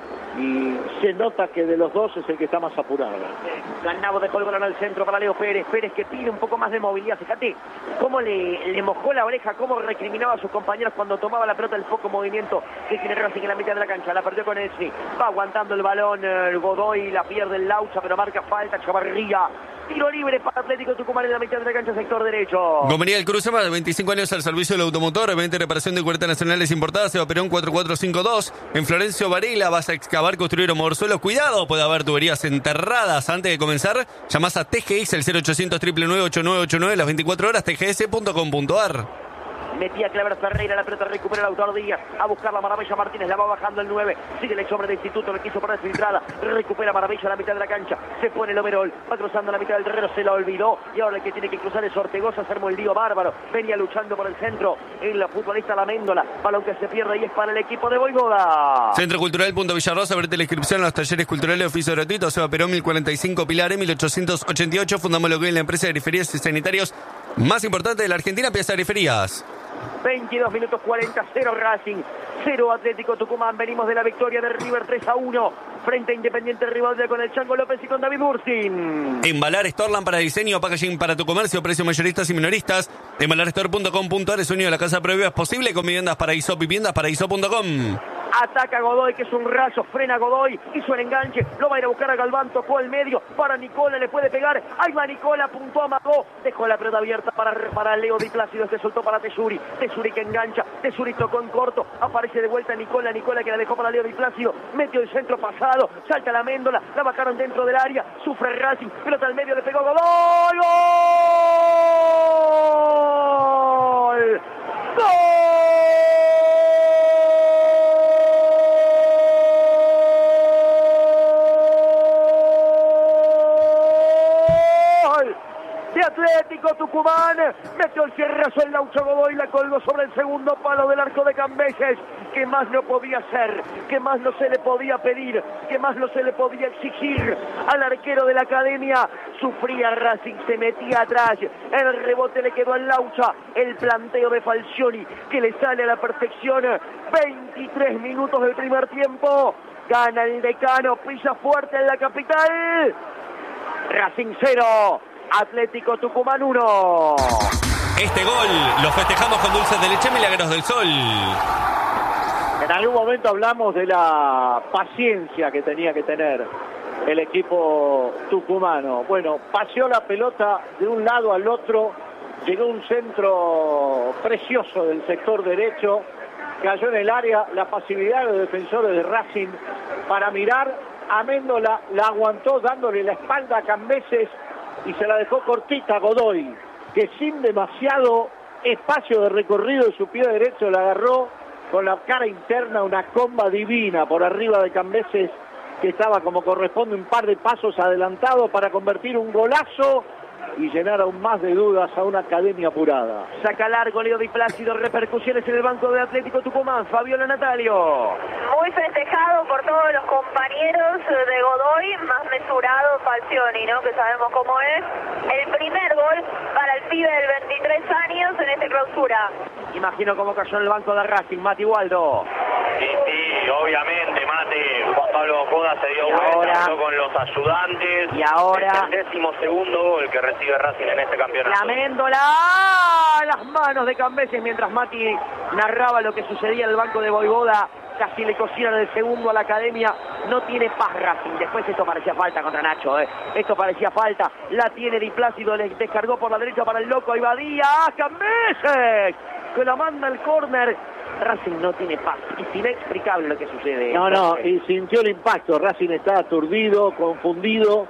y se nota que de los dos es el que está más apurado. Cannavo dejó el balón al centro para Leo Pérez. Pérez que pide un poco más de movilidad. Fíjate cómo le mojó la oreja, cómo recriminaba a sus compañeros cuando tomaba la pelota, el poco movimiento que tiene Racing en la mitad de la cancha. La perdió con Esni. Va aguantando el balón el Godoy, la pierde el Laucha, pero marca falta Chavarría. Tiro libre para Atlético Tucumán en la mitad de la cancha, sector derecho. Gomería del Cruce, más de 25 años al servicio del automotor, 20 reparación de cubiertas nacionales importadas, Eva Perón 4452. En Florencio Varela vas a excavar, construir o mover suelo. Cuidado, puede haber tuberías enterradas. Antes de comenzar, llamás a TGS, el 0800 999 8989, las 24 horas, tgs.com.ar. Metía Clever Ferreira, la pelota recupera el autor Díaz, a buscar la Maravilla Martínez, la va bajando el 9, sigue el hombre de Instituto, le quiso poner filtrada, recupera Maravilla a la mitad de la cancha, se pone el overall, va cruzando la mitad del terreno, se la olvidó, y ahora el que tiene que cruzar es Ortegoza, se armó el lío bárbaro, venía luchando por el centro, en la futbolista Laméndola, balón que se pierde y es para el equipo de Voivoda. Centro Cultural Punto Villarrosa, abrete la inscripción a los talleres culturales, oficio gratuito, Eva Perón 1045, Pilar 1888, fundamos lo que es la empresa de griferías y sanitarios más importante de la Argentina, Piazza Griferías. 22 minutos 40, 0 Racing, 0 Atlético Tucumán. Venimos de la victoria de River 3-1 frente a Independiente Rivadavia con el Chango López y con David Bursin. Embalar Storland para diseño, packaging para tu comercio, precios mayoristas y minoristas. Embalarstore.com.ar, el sueño de la casa previa es posible con viviendas paraíso, viviendas paraíso.com. Ataca Godoy, que es un rayo, frena Godoy, hizo el enganche, lo va a ir a buscar a Galván, tocó el medio, para Nicola, le puede pegar, ahí va Nicola, apuntó, amagó, dejó la pelota abierta para Leo Di Plácido, se soltó para Tesuri que engancha, Tesuri tocó en corto, aparece de vuelta Nicola que la dejó para Leo Di Plácido, metió el centro pasado, salta la Méndola, la bajaron dentro del área, sufre Racing, pelota al medio, le pegó Godoy, ¡gol! ¡Gol! Atlético Tucumán, metió el cierrazo el Laucho Godoy, la colgó sobre el segundo palo del arco de Cambeses. ¿Qué más no podía hacer? ¿Qué más no se le podía pedir? ¿Qué más no se le podía exigir al arquero de la academia? Sufría Racing, se metía atrás, el rebote le quedó al Laucha, el planteo de Falcioni que le sale a la perfección. 23 minutos del primer tiempo, gana el Decano, pisa fuerte en la capital. Racing 0, Atlético Tucumán 1. Este gol lo festejamos con dulces de leche Milagros del Sol. En algún momento hablamos de la paciencia que tenía que tener el equipo tucumano. Bueno, paseó la pelota de un lado al otro, llegó un centro precioso del sector derecho, cayó en el área, la pasividad de los defensores de Racing para mirar, Améndola la aguantó dándole la espalda a Cambeses y se la dejó cortita a Godoy, que sin demasiado espacio de recorrido de su pie derecho la agarró con la cara interna, una comba divina por arriba de Cambeses que estaba como corresponde un par de pasos adelantado para convertir un golazo y llenar aún más de dudas a una academia apurada. Saca largo Leo Di Plácido, repercusiones en el banco de Atlético Tucumán. Fabiola Natalio. Muy festejado por todos los compañeros de Godoy, más mesurado Falcioni, ¿no? Que sabemos cómo es. El primer gol para el pibe del 23 años en esta clausura. Imagino cómo cayó en el banco de Racing, Mati Waldo. Sí, obviamente, Mate. Juan Pablo Joda se dio vuelta, habló con los ayudantes. Y ahora... Es el 12º gol que recibe Racing en este campeonato. Laméndola las manos de Cambeses mientras Mati narraba lo que sucedía en el banco de Voivoda. Casi le cocieron el segundo a la academia. No tiene paz Racing. Después esto parecía falta contra Nacho. Esto parecía falta. La tiene Di Plácido. Le descargó por la derecha para el loco. Ahí va Díaz. ¡Cambeses! Que la manda al córner. Racing no tiene paz. Es inexplicable lo que sucede. No, y sintió el impacto. Racing está aturdido, confundido.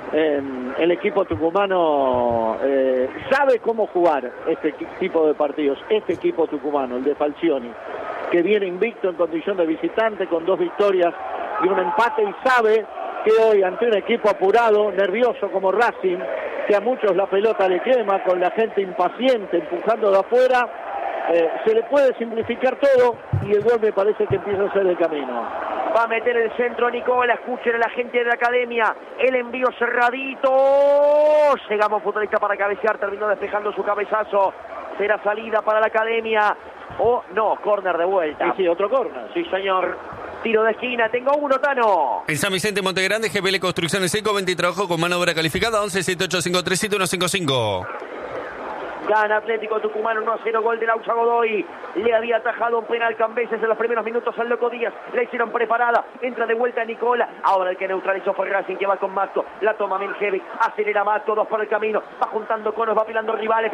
El equipo tucumano sabe cómo jugar este tipo de partidos. Este equipo tucumano, el de Falcioni, que viene invicto en condición de visitante con 2 victorias y un empate, y sabe que hoy ante un equipo apurado, nervioso como Racing, que a muchos la pelota le quema, con la gente impaciente empujando de afuera, se le puede simplificar todo y el gol me parece que empieza a ser el camino. Va a meter el centro Nicola, escuchen a la gente de la academia, el envío cerradito, llegamos futbolista para cabecear, terminó despejando su cabezazo, será salida para la academia, o no, córner de vuelta. Sí, otro córner. Sí, señor, tiro de esquina, tengo uno, Tano. En San Vicente, Montegrande, GPL Construcciones Eco, 20 trabajo con mano de obra calificada, 11-7853-7155. Gana Atlético Tucumán 1-0, gol de Laucha Godoy. Le había atajado un penal Cambeses en los primeros minutos al Loco Díaz. La hicieron preparada. Entra de vuelta Nicola. Ahora el que neutralizó fue Racing, que va con Matto. La toma Miljevic. Acelera Matto, 2 por el camino. Va juntando conos, va apilando rivales.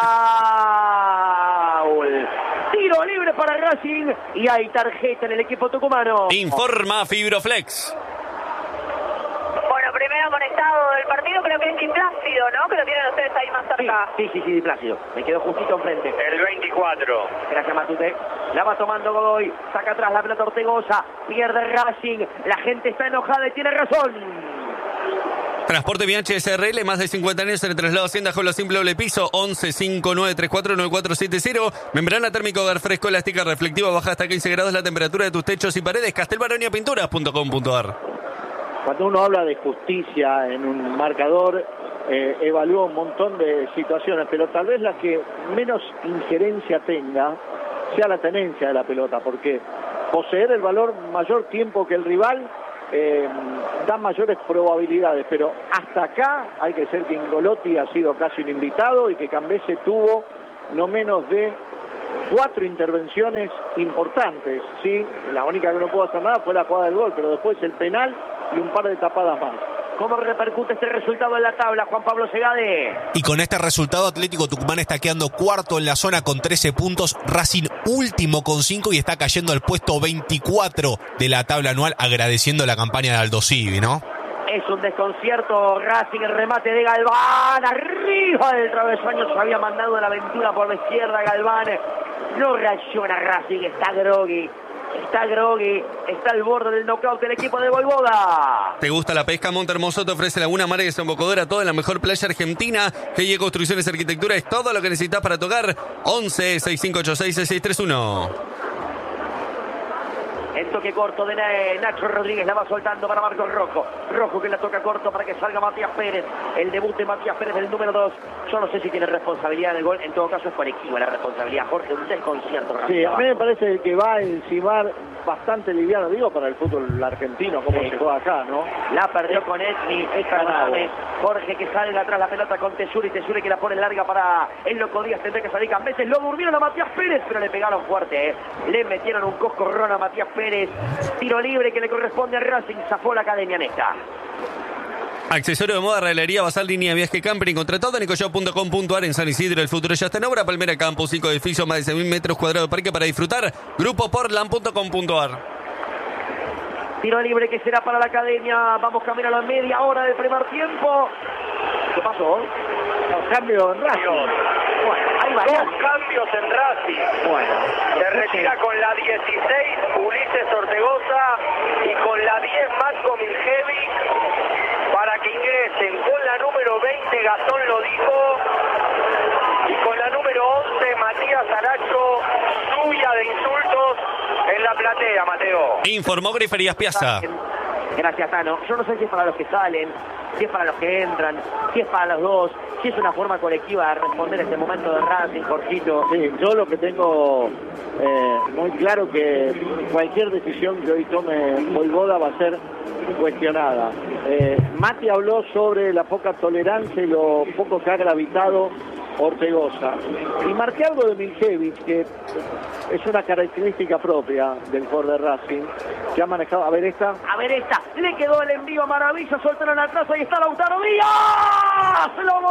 ¡Foul! Tiro libre para Racing. Y hay tarjeta en el equipo tucumano. Informa Fibroflex. Bueno, primero conectado del partido, creo que es Di Plácido, ¿no? Que lo tienen ustedes ahí más cerca. Sí, Di Plácido. Me quedo justito enfrente. El 24. Gracias, Matute. La va tomando Godoy. Saca atrás la pelota Ortegoza. Pierde Racing. La gente está enojada y tiene razón. Transporte Bianchi SRL, más de 50 años en el traslado Hacienda Jolo Simple Doble Piso, 11-5934-9470. Membrana térmico hogar fresco, elástica reflectiva, baja hasta 15 grados la temperatura de tus techos y paredes. castelbaroniapinturas.com.ar. Cuando uno habla de justicia en un marcador, evalúa un montón de situaciones, pero tal vez la que menos injerencia tenga sea la tenencia de la pelota, porque poseer el valor mayor tiempo que el rival da mayores probabilidades, pero hasta acá hay que ser que Ingolotti ha sido casi un invitado y que Cambese tuvo no menos de 4 intervenciones importantes, ¿sí? La única que no pudo hacer nada fue la jugada del gol, pero después el penal y un par de tapadas más. ¿Cómo repercute este resultado en la tabla, Juan Pablo Segade? Y con este resultado, Atlético Tucumán está quedando cuarto en la zona con 13 puntos. Racing último con 5 y está cayendo al puesto 24 de la tabla anual, agradeciendo la campaña de Aldo Civi, ¿no? Es un desconcierto. Racing, el remate de Galván. Arriba del travesaño se había mandado de la aventura por la izquierda Galván. No reacciona Racing, está groggy. Está al borde del knockout del equipo de Voivoda. ¿Te gusta la pesca? Montehermoso te ofrece Laguna Mar y desembocadora, toda en la mejor playa argentina. GIE Construcciones Arquitectura es todo lo que necesitas para tocar. 11-6586-6631. El toque corto de Nacho Rodríguez, la va soltando para Marcos Rojo. Rojo que la toca corto para que salga Matías Pérez. El debut de Matías Pérez, el número 2. Yo no sé si tiene responsabilidad en el gol. En todo caso es colectiva la responsabilidad. Jorge, un desconcierto. Sí, a mí me parece que va a encimar bastante liviano, digo, para el fútbol argentino, como se juega acá, ¿no? La perdió con Etni. Jorge que sale atrás la pelota con Tesuri. Tesuri que la pone larga para el Loco Díaz. Tendrá que salir Cambeses. Lo durmieron a Matías Pérez, pero le pegaron fuerte. Le metieron un coscorrón a Matías Pérez. Tiro libre que le corresponde a Racing. Zafó la academia Nesta. Accesorio de moda, regalería, basal, línea, viaje, camping, contratado, nicoyao.com.ar. En San Isidro, el futuro ya está en obra. Palmera Campus, 5 edificios, más de 6.000 metros cuadrados de parque para disfrutar. Grupoportland.com.ar. Tiro libre que será para la academia. Vamos camino a la media hora del primer tiempo. ¿Qué pasó? Cambio en Racing. Bueno, ahí va. 2 cambios en Racing. Bueno. Se retira con la 16 Ulises Ortegoza y con la 10 Marco Informó Griferías Piazza. Gracias, Tano. Yo no sé si es para los que salen, si es para los que entran, si es para los dos, si es una forma colectiva de responder este momento de Racing, Jorgito. Sí, yo lo que tengo muy claro que cualquier decisión que hoy tome Voivoda va a ser cuestionada. Mati habló sobre la poca tolerancia y lo poco que ha gravitado Ortegoza. Y marqué algo de Miljevic, que es una característica propia del jugador de Racing, que ha manejado. A ver esta. Le quedó el envío a Maravilla, soltaron atrás, ahí está Lautaro Díaz.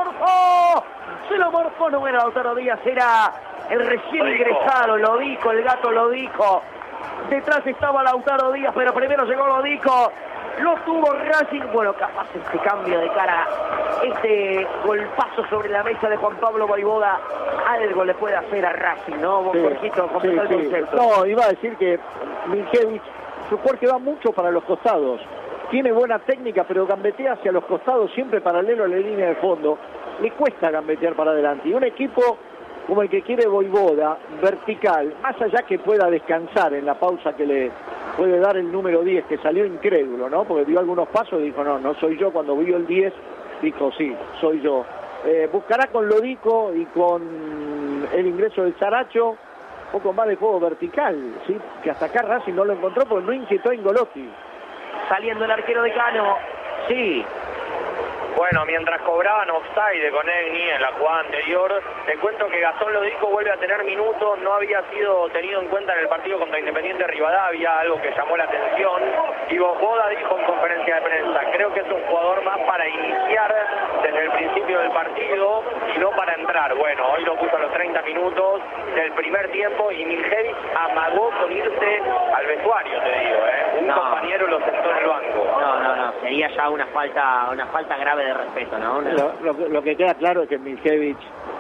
Se lo morfó, no era Lautaro Díaz, era el recién ingresado, lo dijo, el gato lo dijo. Detrás estaba Lautaro Díaz, pero primero llegó Lodico. Lo tuvo Racing, bueno, capaz este cambio de cara, este golpazo sobre la mesa de Juan Pablo Voivoda, algo le puede hacer a Racing, ¿no? Vos, Jorgito, completó el concepto. No, iba a decir que Miljevic, su porque va mucho para los costados, tiene buena técnica, pero gambetea hacia los costados, siempre paralelo a la línea de fondo, le cuesta gambetear para adelante, y un equipo como el que quiere Voivoda, vertical, más allá que pueda descansar en la pausa que le puede dar el número 10, que salió incrédulo, ¿no? Porque dio algunos pasos y dijo, no soy yo. Cuando vio el 10, dijo, sí, soy yo. Buscará con Lodico y con el ingreso del Saracho un poco más de juego vertical, ¿sí? Que hasta acá Racing no lo encontró porque no inquietó a Ingolotti. Saliendo el arquero de Cano, sí. Bueno, mientras cobraban offside con Egni en la jugada anterior, te cuento que Gastón Lodico vuelve a tener minutos, no había sido tenido en cuenta en el partido contra Independiente Rivadavia, algo que llamó la atención, y Voivoda dijo en conferencia de prensa, creo que es un jugador más para iniciar desde el principio del partido y no para entrar. Bueno, hoy lo puso a los 30 minutos del primer tiempo y Miljevic amagó con irse al vestuario, te digo, un compañero lo sentó en el banco. No, sería ya una falta grave de respeto, ¿no? Lo que queda claro es que Miljevic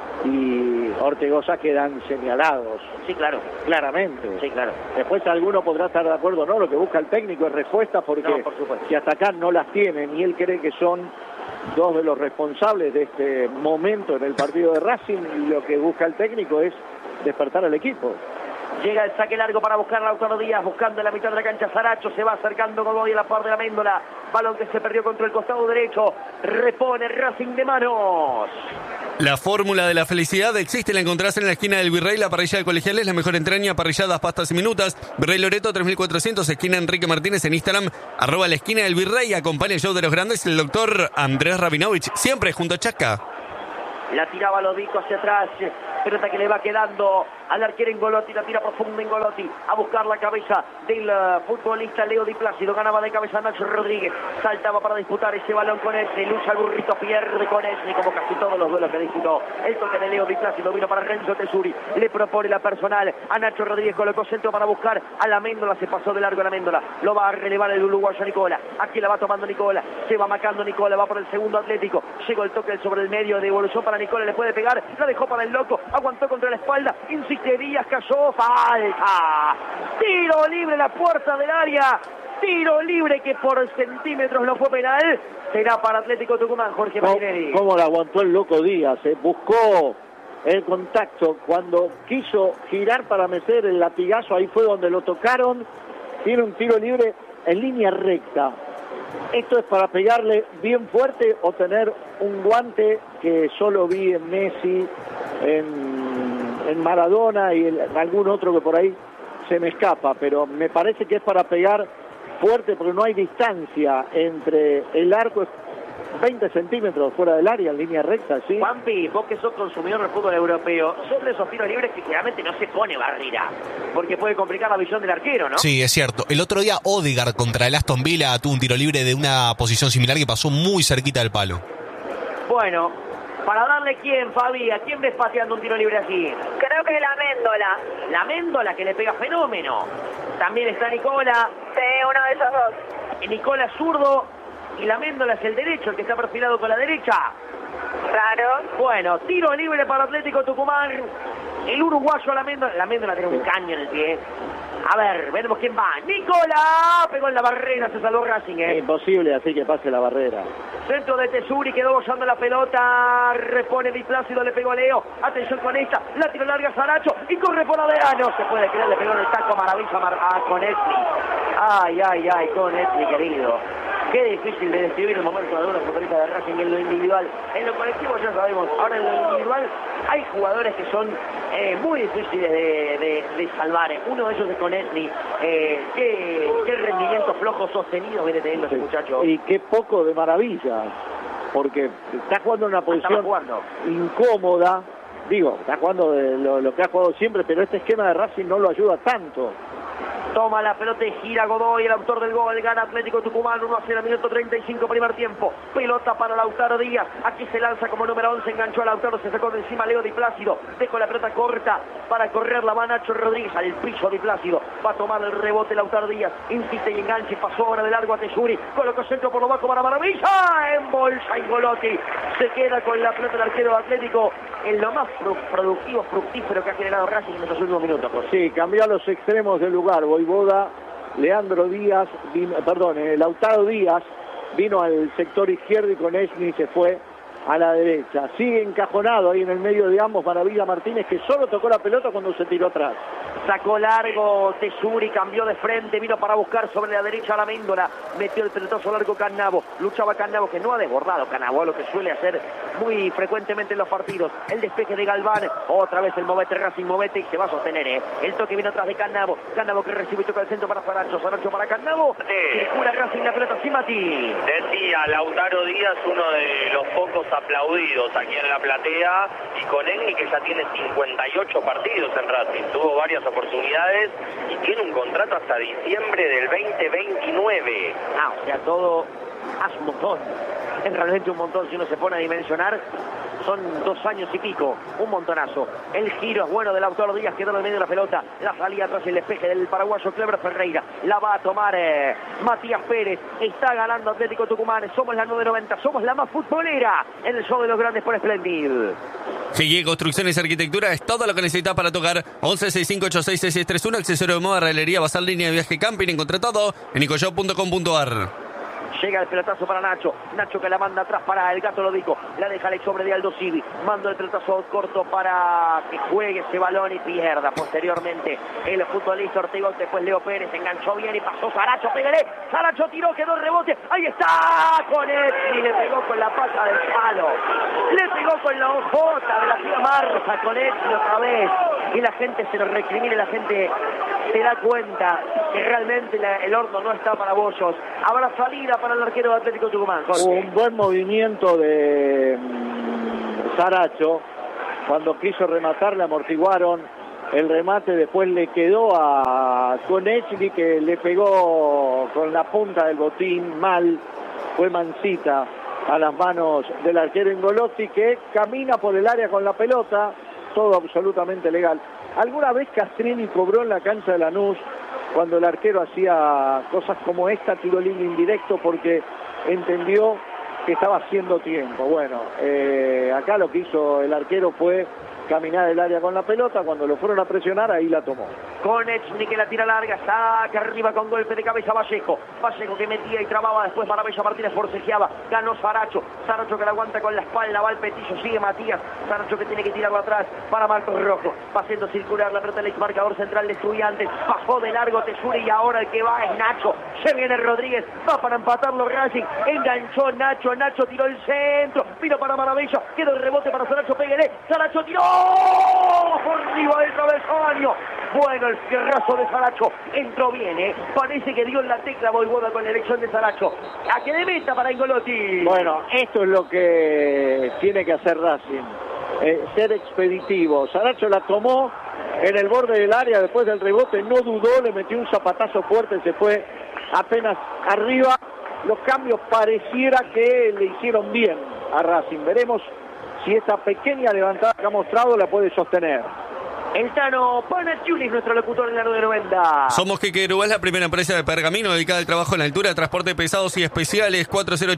y Ortegoza quedan señalados. Sí, claro. Claramente. Sí, claro. Después alguno podrá estar de acuerdo, no, lo que busca el técnico es respuesta porque por supuesto. Si hasta acá no las tienen y él cree que son dos de los responsables de este momento en el partido de Racing, lo que busca el técnico es despertar al equipo. Llega el saque largo para buscar a Lautaro Díaz, buscando en la mitad de la cancha Saracho, se va acercando con Godoy a la par de la Méndola, balón que se perdió contra el costado derecho, repone Racing de manos. La fórmula de la felicidad existe, la encontrás en la esquina del Virrey, la parrilla de Colegiales, la mejor entraña, parrilladas, pastas y minutas. Virrey Loreto 3400, esquina Enrique Martínez en Instagram, @ la esquina del Virrey. Acompaña el show de los grandes, el doctor Andrés Rabinovich, siempre junto a Chaca. La tiraba Lodico hacia atrás, pelota que le va quedando al arquero Ingolotti, la tira profunda Ingolotti, a buscar la cabeza del futbolista Leo Di Plácido, ganaba de cabeza Nacho Rodríguez, saltaba para disputar ese balón con Esni, lucha el burrito, pierde con Esni, como casi todos los duelos que disputó. El toque de Leo Di Plácido vino para Renzo Tesuri, le propone la personal a Nacho Rodríguez, colocó centro para buscar a la Méndola, se pasó de largo a la Méndola, lo va a relevar el uruguayo Nicola, aquí la va tomando Nicola, se va marcando Nicola, va por el segundo Atlético, llegó el toque sobre el medio, devolución para Nicola, le puede pegar, la dejó para el loco, aguantó contra la espalda, insiste Díaz, cayó, falta, tiro libre, la puerta del área, tiro libre que por centímetros no fue penal, será para Atlético Tucumán, Jorge Marinelli. ¿Cómo la aguantó el loco Díaz? Buscó el contacto, cuando quiso girar para meter el latigazo, ahí fue donde lo tocaron, tiene un tiro libre en línea recta. Esto es para pegarle bien fuerte o tener un guante que solo vi en Messi, en Maradona y en algún otro que por ahí se me escapa, pero me parece que es para pegar fuerte porque no hay distancia entre el arco, 20 centímetros fuera del área en línea recta, ¿sí? Juanpi, vos que sos consumidor del fútbol europeo, son de esos tiros libres que generalmente no se pone barrera, porque puede complicar la visión del arquero, ¿no? Sí, es cierto. El otro día Odegaard contra el Aston Villa tuvo un tiro libre de una posición similar que pasó muy cerquita del palo. Bueno, para darle quién, Fabi, ¿a quién ves pateando un tiro libre así? Creo que la Méndola. La Méndola, que le pega fenómeno. También está Nicola. Sí, uno de esos dos. Nicola es zurdo y la Méndola es el derecho, el que está perfilado con la derecha. Claro. Bueno, tiro libre para Atlético Tucumán. El uruguayo a la Méndola tiene un caño en el pie. A ver, veremos quién va. Nicola pegó en la barrera, se salvó Racing, Imposible así que pase la barrera. Centro de Tesuri, quedó bollando la pelota, repone Di Plácido, le pegó a Leo, atención con esta, la tiro larga Saracho y corre por Adriano, se puede creer, le pegó en el taco, maravilla con Esli. Ay, con Esni, querido. Qué difícil de describir el momento de algunos futbolistas de Racing en lo individual. En lo colectivo ya sabemos, ahora en lo individual hay jugadores que son muy difíciles de salvar. Uno de ellos es con Esni. Qué rendimiento flojo sostenido viene teniendo ese muchacho. Y qué poco de maravilla, porque está jugando en una posición incómoda. Digo, está jugando de lo que ha jugado siempre, pero este esquema de Racing no lo ayuda tanto. Toma la pelota y gira Godoy, el autor del gol, gana Atlético Tucumán, 1-0, minuto 35, primer tiempo. Pelota para Lautaro Díaz, aquí se lanza como número 11, enganchó a Lautaro, se sacó de encima Leo Di Plácido, dejó la pelota corta para correr la mano Nacho Rodríguez, al piso Di Plácido, va a tomar el rebote Lautaro Díaz, insiste y engancha y pasó ahora de largo a Tesuri, colocó centro por lo bajo para Maravilla, en bolsa Ingolotti, se queda con la pelota el arquero Atlético, en lo más productivo, fructífero que ha generado Racing en estos últimos minutos. Sí, cambió a los extremos del lugar, Voivoda, Lautaro Díaz vino al sector izquierdo y con Esni se fue a la derecha. Sigue encajonado ahí en el medio de ambos Maravilla Martínez, que solo tocó la pelota cuando se tiró atrás. Sacó largo Tesuri, cambió de frente, vino para buscar sobre la derecha a la Méndola, metió el pelotazo largo Cannavo, luchaba Cannavo, que no ha desbordado Cannavo, lo que suele hacer muy frecuentemente en los partidos. El despeje de Galván, otra vez el movete Racing, movete y se va a sostener, El toque viene atrás de Cannavo, Cannavo que recibe y toca el centro para Saracho, Saracho para Cannavo, circula Racing la pelota, sí, Mati. Decía Lautaro Díaz, uno de los pocos aplaudidos aquí en la platea, y con Esni que ya tiene 58 partidos en Racing, tuvo varias oportunidades y tiene un contrato hasta diciembre del 2029. O sea, todo hace un montón. Es realmente un montón si uno se pone a dimensionar. Son 2 años y pico, un montonazo. El giro es bueno del Lautaro Díaz, quedó en el medio de la pelota. La salida tras el despeje del paraguayo Cleber Ferreira. La va a tomar Matías Pérez. Está ganando Atlético Tucumán. Somos la 990, somos la más futbolera en el show de los grandes por Splendid. GG Construcciones y Arquitectura es todo lo que necesitas para tocar. 1165866631, accesorio de moda, realería, basal, línea de viaje, camping. Encontré todo en nicoshop.com.ar. Llega el pelotazo para Nacho. Nacho que la manda atrás para el Gato Lodico. La deja Alex sobre de Aldo Civi. Manda el pelotazo corto para que juegue ese balón y pierda. Posteriormente el futbolista Ortega. Después Leo Pérez enganchó bien y pasó Saracho. Pégale. Saracho tiró, quedó el rebote. Ahí está. Con Esni. Le pegó con la pata del palo. Le pegó con la ojota de la tía Marza. Con Esni otra vez. Y la gente se lo recrimina. La gente se da cuenta que realmente el horno no está para bollos. Habrá salida para el arquero de Atlético Tucumán. Jorge. Un buen movimiento de Saracho. Cuando quiso rematar le amortiguaron el remate, después le quedó a Konechny, que le pegó con la punta del botín mal. Fue mansita a las manos del arquero Ingolotti, que camina por el área con la pelota, todo absolutamente legal. ¿Alguna vez Castrini cobró en la cancha de Lanús cuando el arquero hacía cosas como esta, tiro libre indirecto, porque entendió que estaba haciendo tiempo? Bueno, acá lo que hizo el arquero fue caminar el área con la pelota. Cuando lo fueron a presionar, ahí la tomó. Konechny que la tira larga, saca arriba con golpe de cabeza Vallejo. Vallejo que metía y trababa, después Maravilla Martínez forcejeaba, ganó Saracho. Saracho que la aguanta con la espalda, va el Petillo, sigue Matías. Saracho que tiene que tirarlo atrás para Marcos Rojo. Va haciendo circular la pelota del ex marcador central de Estudiantes. Bajó de largo Tesuri y ahora el que va es Nacho. Se viene Rodríguez, va para empatarlo Racing. Enganchó Nacho, Nacho tiró el centro. Vino para Maravilla, quedó el rebote para Saracho, pégale. Saracho tiró por arriba del travesaño. Bueno, el fierrazo de Saracho entró bien, Parece que dio en la tecla Voivoda con la elección de Saracho. A que de meta para Ingolotti. Bueno, esto es lo que tiene que hacer Racing, ser expeditivo. Saracho la tomó en el borde del área después del rebote, no dudó, le metió un zapatazo fuerte, se fue apenas arriba. Los cambios pareciera que le hicieron bien a Racing. Veremos si esta pequeña levantada que ha mostrado la puede sostener. El Tano Panatiulis, nuestro locutor en la 990. Somos Quequerúa, es la primera empresa de pergamino dedicada al trabajo en la altura, transporte de pesados y especiales.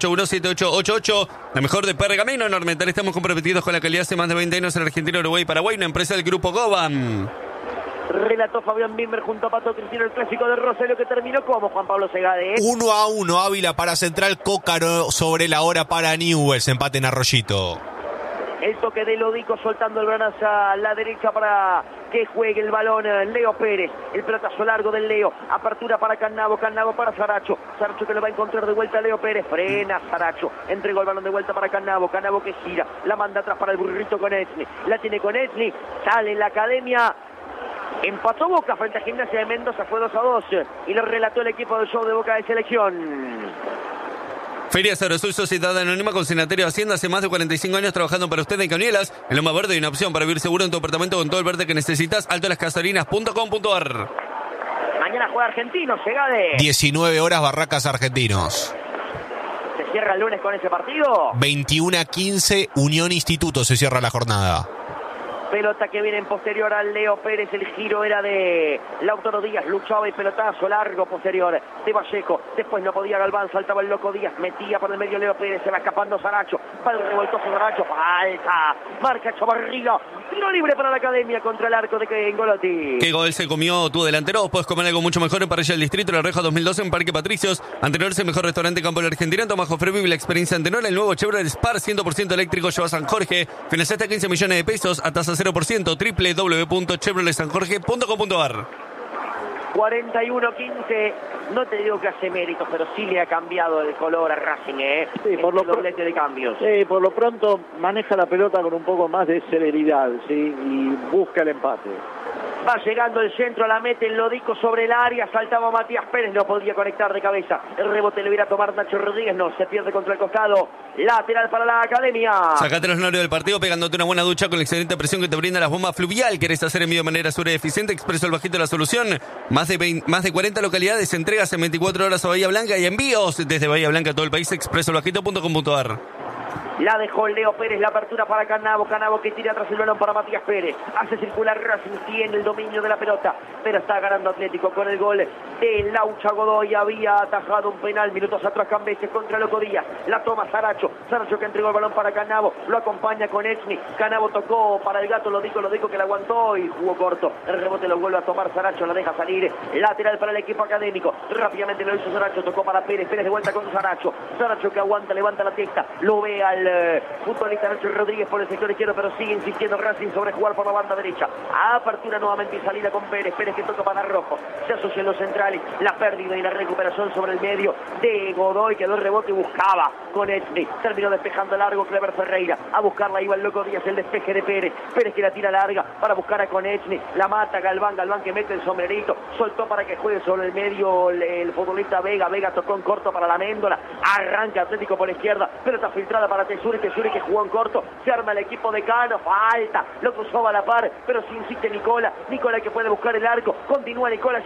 4081-7888. La mejor de pergamino en Ormental. Estamos comprometidos con la calidad hace más de 20 años en Argentina, Uruguay y Paraguay. Una empresa del Grupo Goban. Relató Fabián Bimber junto a Pato Cristino el clásico de Rosario, que terminó como Juan Pablo Segade. 1-1 Ávila para Central, Cócaro sobre la hora para Newell's. Empate en Arroyito. El toque de Lodico soltando el brazo a la derecha para que juegue el balón Leo Pérez. El pelotazo largo del Leo. Apertura para Cannavo. Cannavo para Saracho. Saracho que le va a encontrar de vuelta a Leo Pérez. Frena Saracho. Entregó el balón de vuelta para Cannavo. Cannavo que gira. La manda atrás para el burrito con Esni. La tiene con Esni. Sale en la academia. Empató Boca frente a Gimnasia de Mendoza. Fue 2-2. Y lo relató el equipo del show de Boca de Selección. Feria Agrosul Sociedad Anónima con Senatorio de Hacienda, hace más de 45 años trabajando para usted en Cañuelas. En Loma Verde hay una opción para vivir seguro en tu apartamento con todo el verde que necesitas. altolascasarinas.com.ar. Mañana juega Argentinos, Segade. 19 horas, Barracas Argentinos. ¿Se cierra el lunes con ese partido? 21-15, Unión Instituto se cierra la jornada. Pelota que viene en posterior al Leo Pérez. El giro era de Lautaro Díaz. Luchaba y pelotazo largo posterior de Vallejo. Después no podía Galván. Saltaba el loco Díaz. Metía por el medio Leo Pérez. Se va escapando Saracho. Va el revoltoso Saracho. Falta. Marca Chavarriga. Tiro libre para la academia contra el arco de Engolotti. ¿Qué gol se comió tu delantero? Puedes comer algo mucho mejor en Parrilla del Distrito, La Reja 2012 en Parque Patricios. Antenor es el mejor restaurante campo de la Argentina. Tomás Jofre vive la experiencia Antenor. El nuevo Chevrolet Spar 100% eléctrico lleva a San Jorge. Financiaste 15 millones de pesos a tasa 0%. www.chevroletsanjorge.com.ar. 41-15, no te digo que hace méritos, pero sí le ha cambiado el color a Racing, Sí, por lo doblete de cambios. Sí, por lo pronto maneja la pelota con un poco más de celeridad, sí, y busca el empate. Va llegando el centro, la mete el Lodico sobre el área, saltaba Matías Pérez, no podía conectar de cabeza. El rebote le viera a tomar Nacho Rodríguez, no, se pierde contra el costado. Lateral para la academia. Sacate los nervios del partido pegándote una buena ducha con la excelente presión que te brinda las bombas Fluvial. ¿Querés hacer envío de manera segura y eficiente? Expreso el Bajito la solución. Más de 40 localidades, entregas en 24 horas a Bahía Blanca y envíos desde Bahía Blanca a todo el país. expresoelbajito.com.ar. La dejó Leo Pérez, la apertura para Cannavo. Cannavo que tira atrás el balón para Matías Pérez. Hace circular Racing, tiene el dominio de la pelota, pero está ganando Atlético con el gol de Laucha Godoy. Había atajado un penal minutos atrás Cambeses contra Loco Díaz. La toma Saracho. Saracho que entregó el balón para Cannavo. Lo acompaña con Echny. Cannavo tocó para el gato. Lo dijo que la aguantó y jugó corto. El rebote lo vuelve a tomar Saracho. La deja salir. Lateral para el equipo académico. Rápidamente lo hizo Saracho. Tocó para Pérez. Pérez de vuelta con Saracho. Saracho que aguanta, levanta la testa. Lo ve al futbolista Nacho Rodríguez por el sector izquierdo, pero sigue insistiendo Racing sobre jugar por la banda derecha. Apertura nuevamente y salida con Pérez. Pérez que toca para Rojo. Se asocia en los centrales. La pérdida y la recuperación sobre el medio de Godoy. Quedó el rebote y buscaba con Echny. Terminó despejando largo Clever Ferreira. A buscarla iba el Loco Díaz. El despeje de Pérez. Pérez que la tira larga para buscar a Echny. La mata Galván. Galván que mete el sombrerito. Soltó para que juegue sobre el medio el futbolista Vega. Vega tocó en corto para la Méndola. Arranca Atlético por la izquierda. Pelota filtrada para Tesuri que jugó en corto. Se arma el equipo de Cano. Falta. Lo cruzó a la par. Pero si insiste Nicola. Nicola que puede buscar el arco. Continúa Nicola.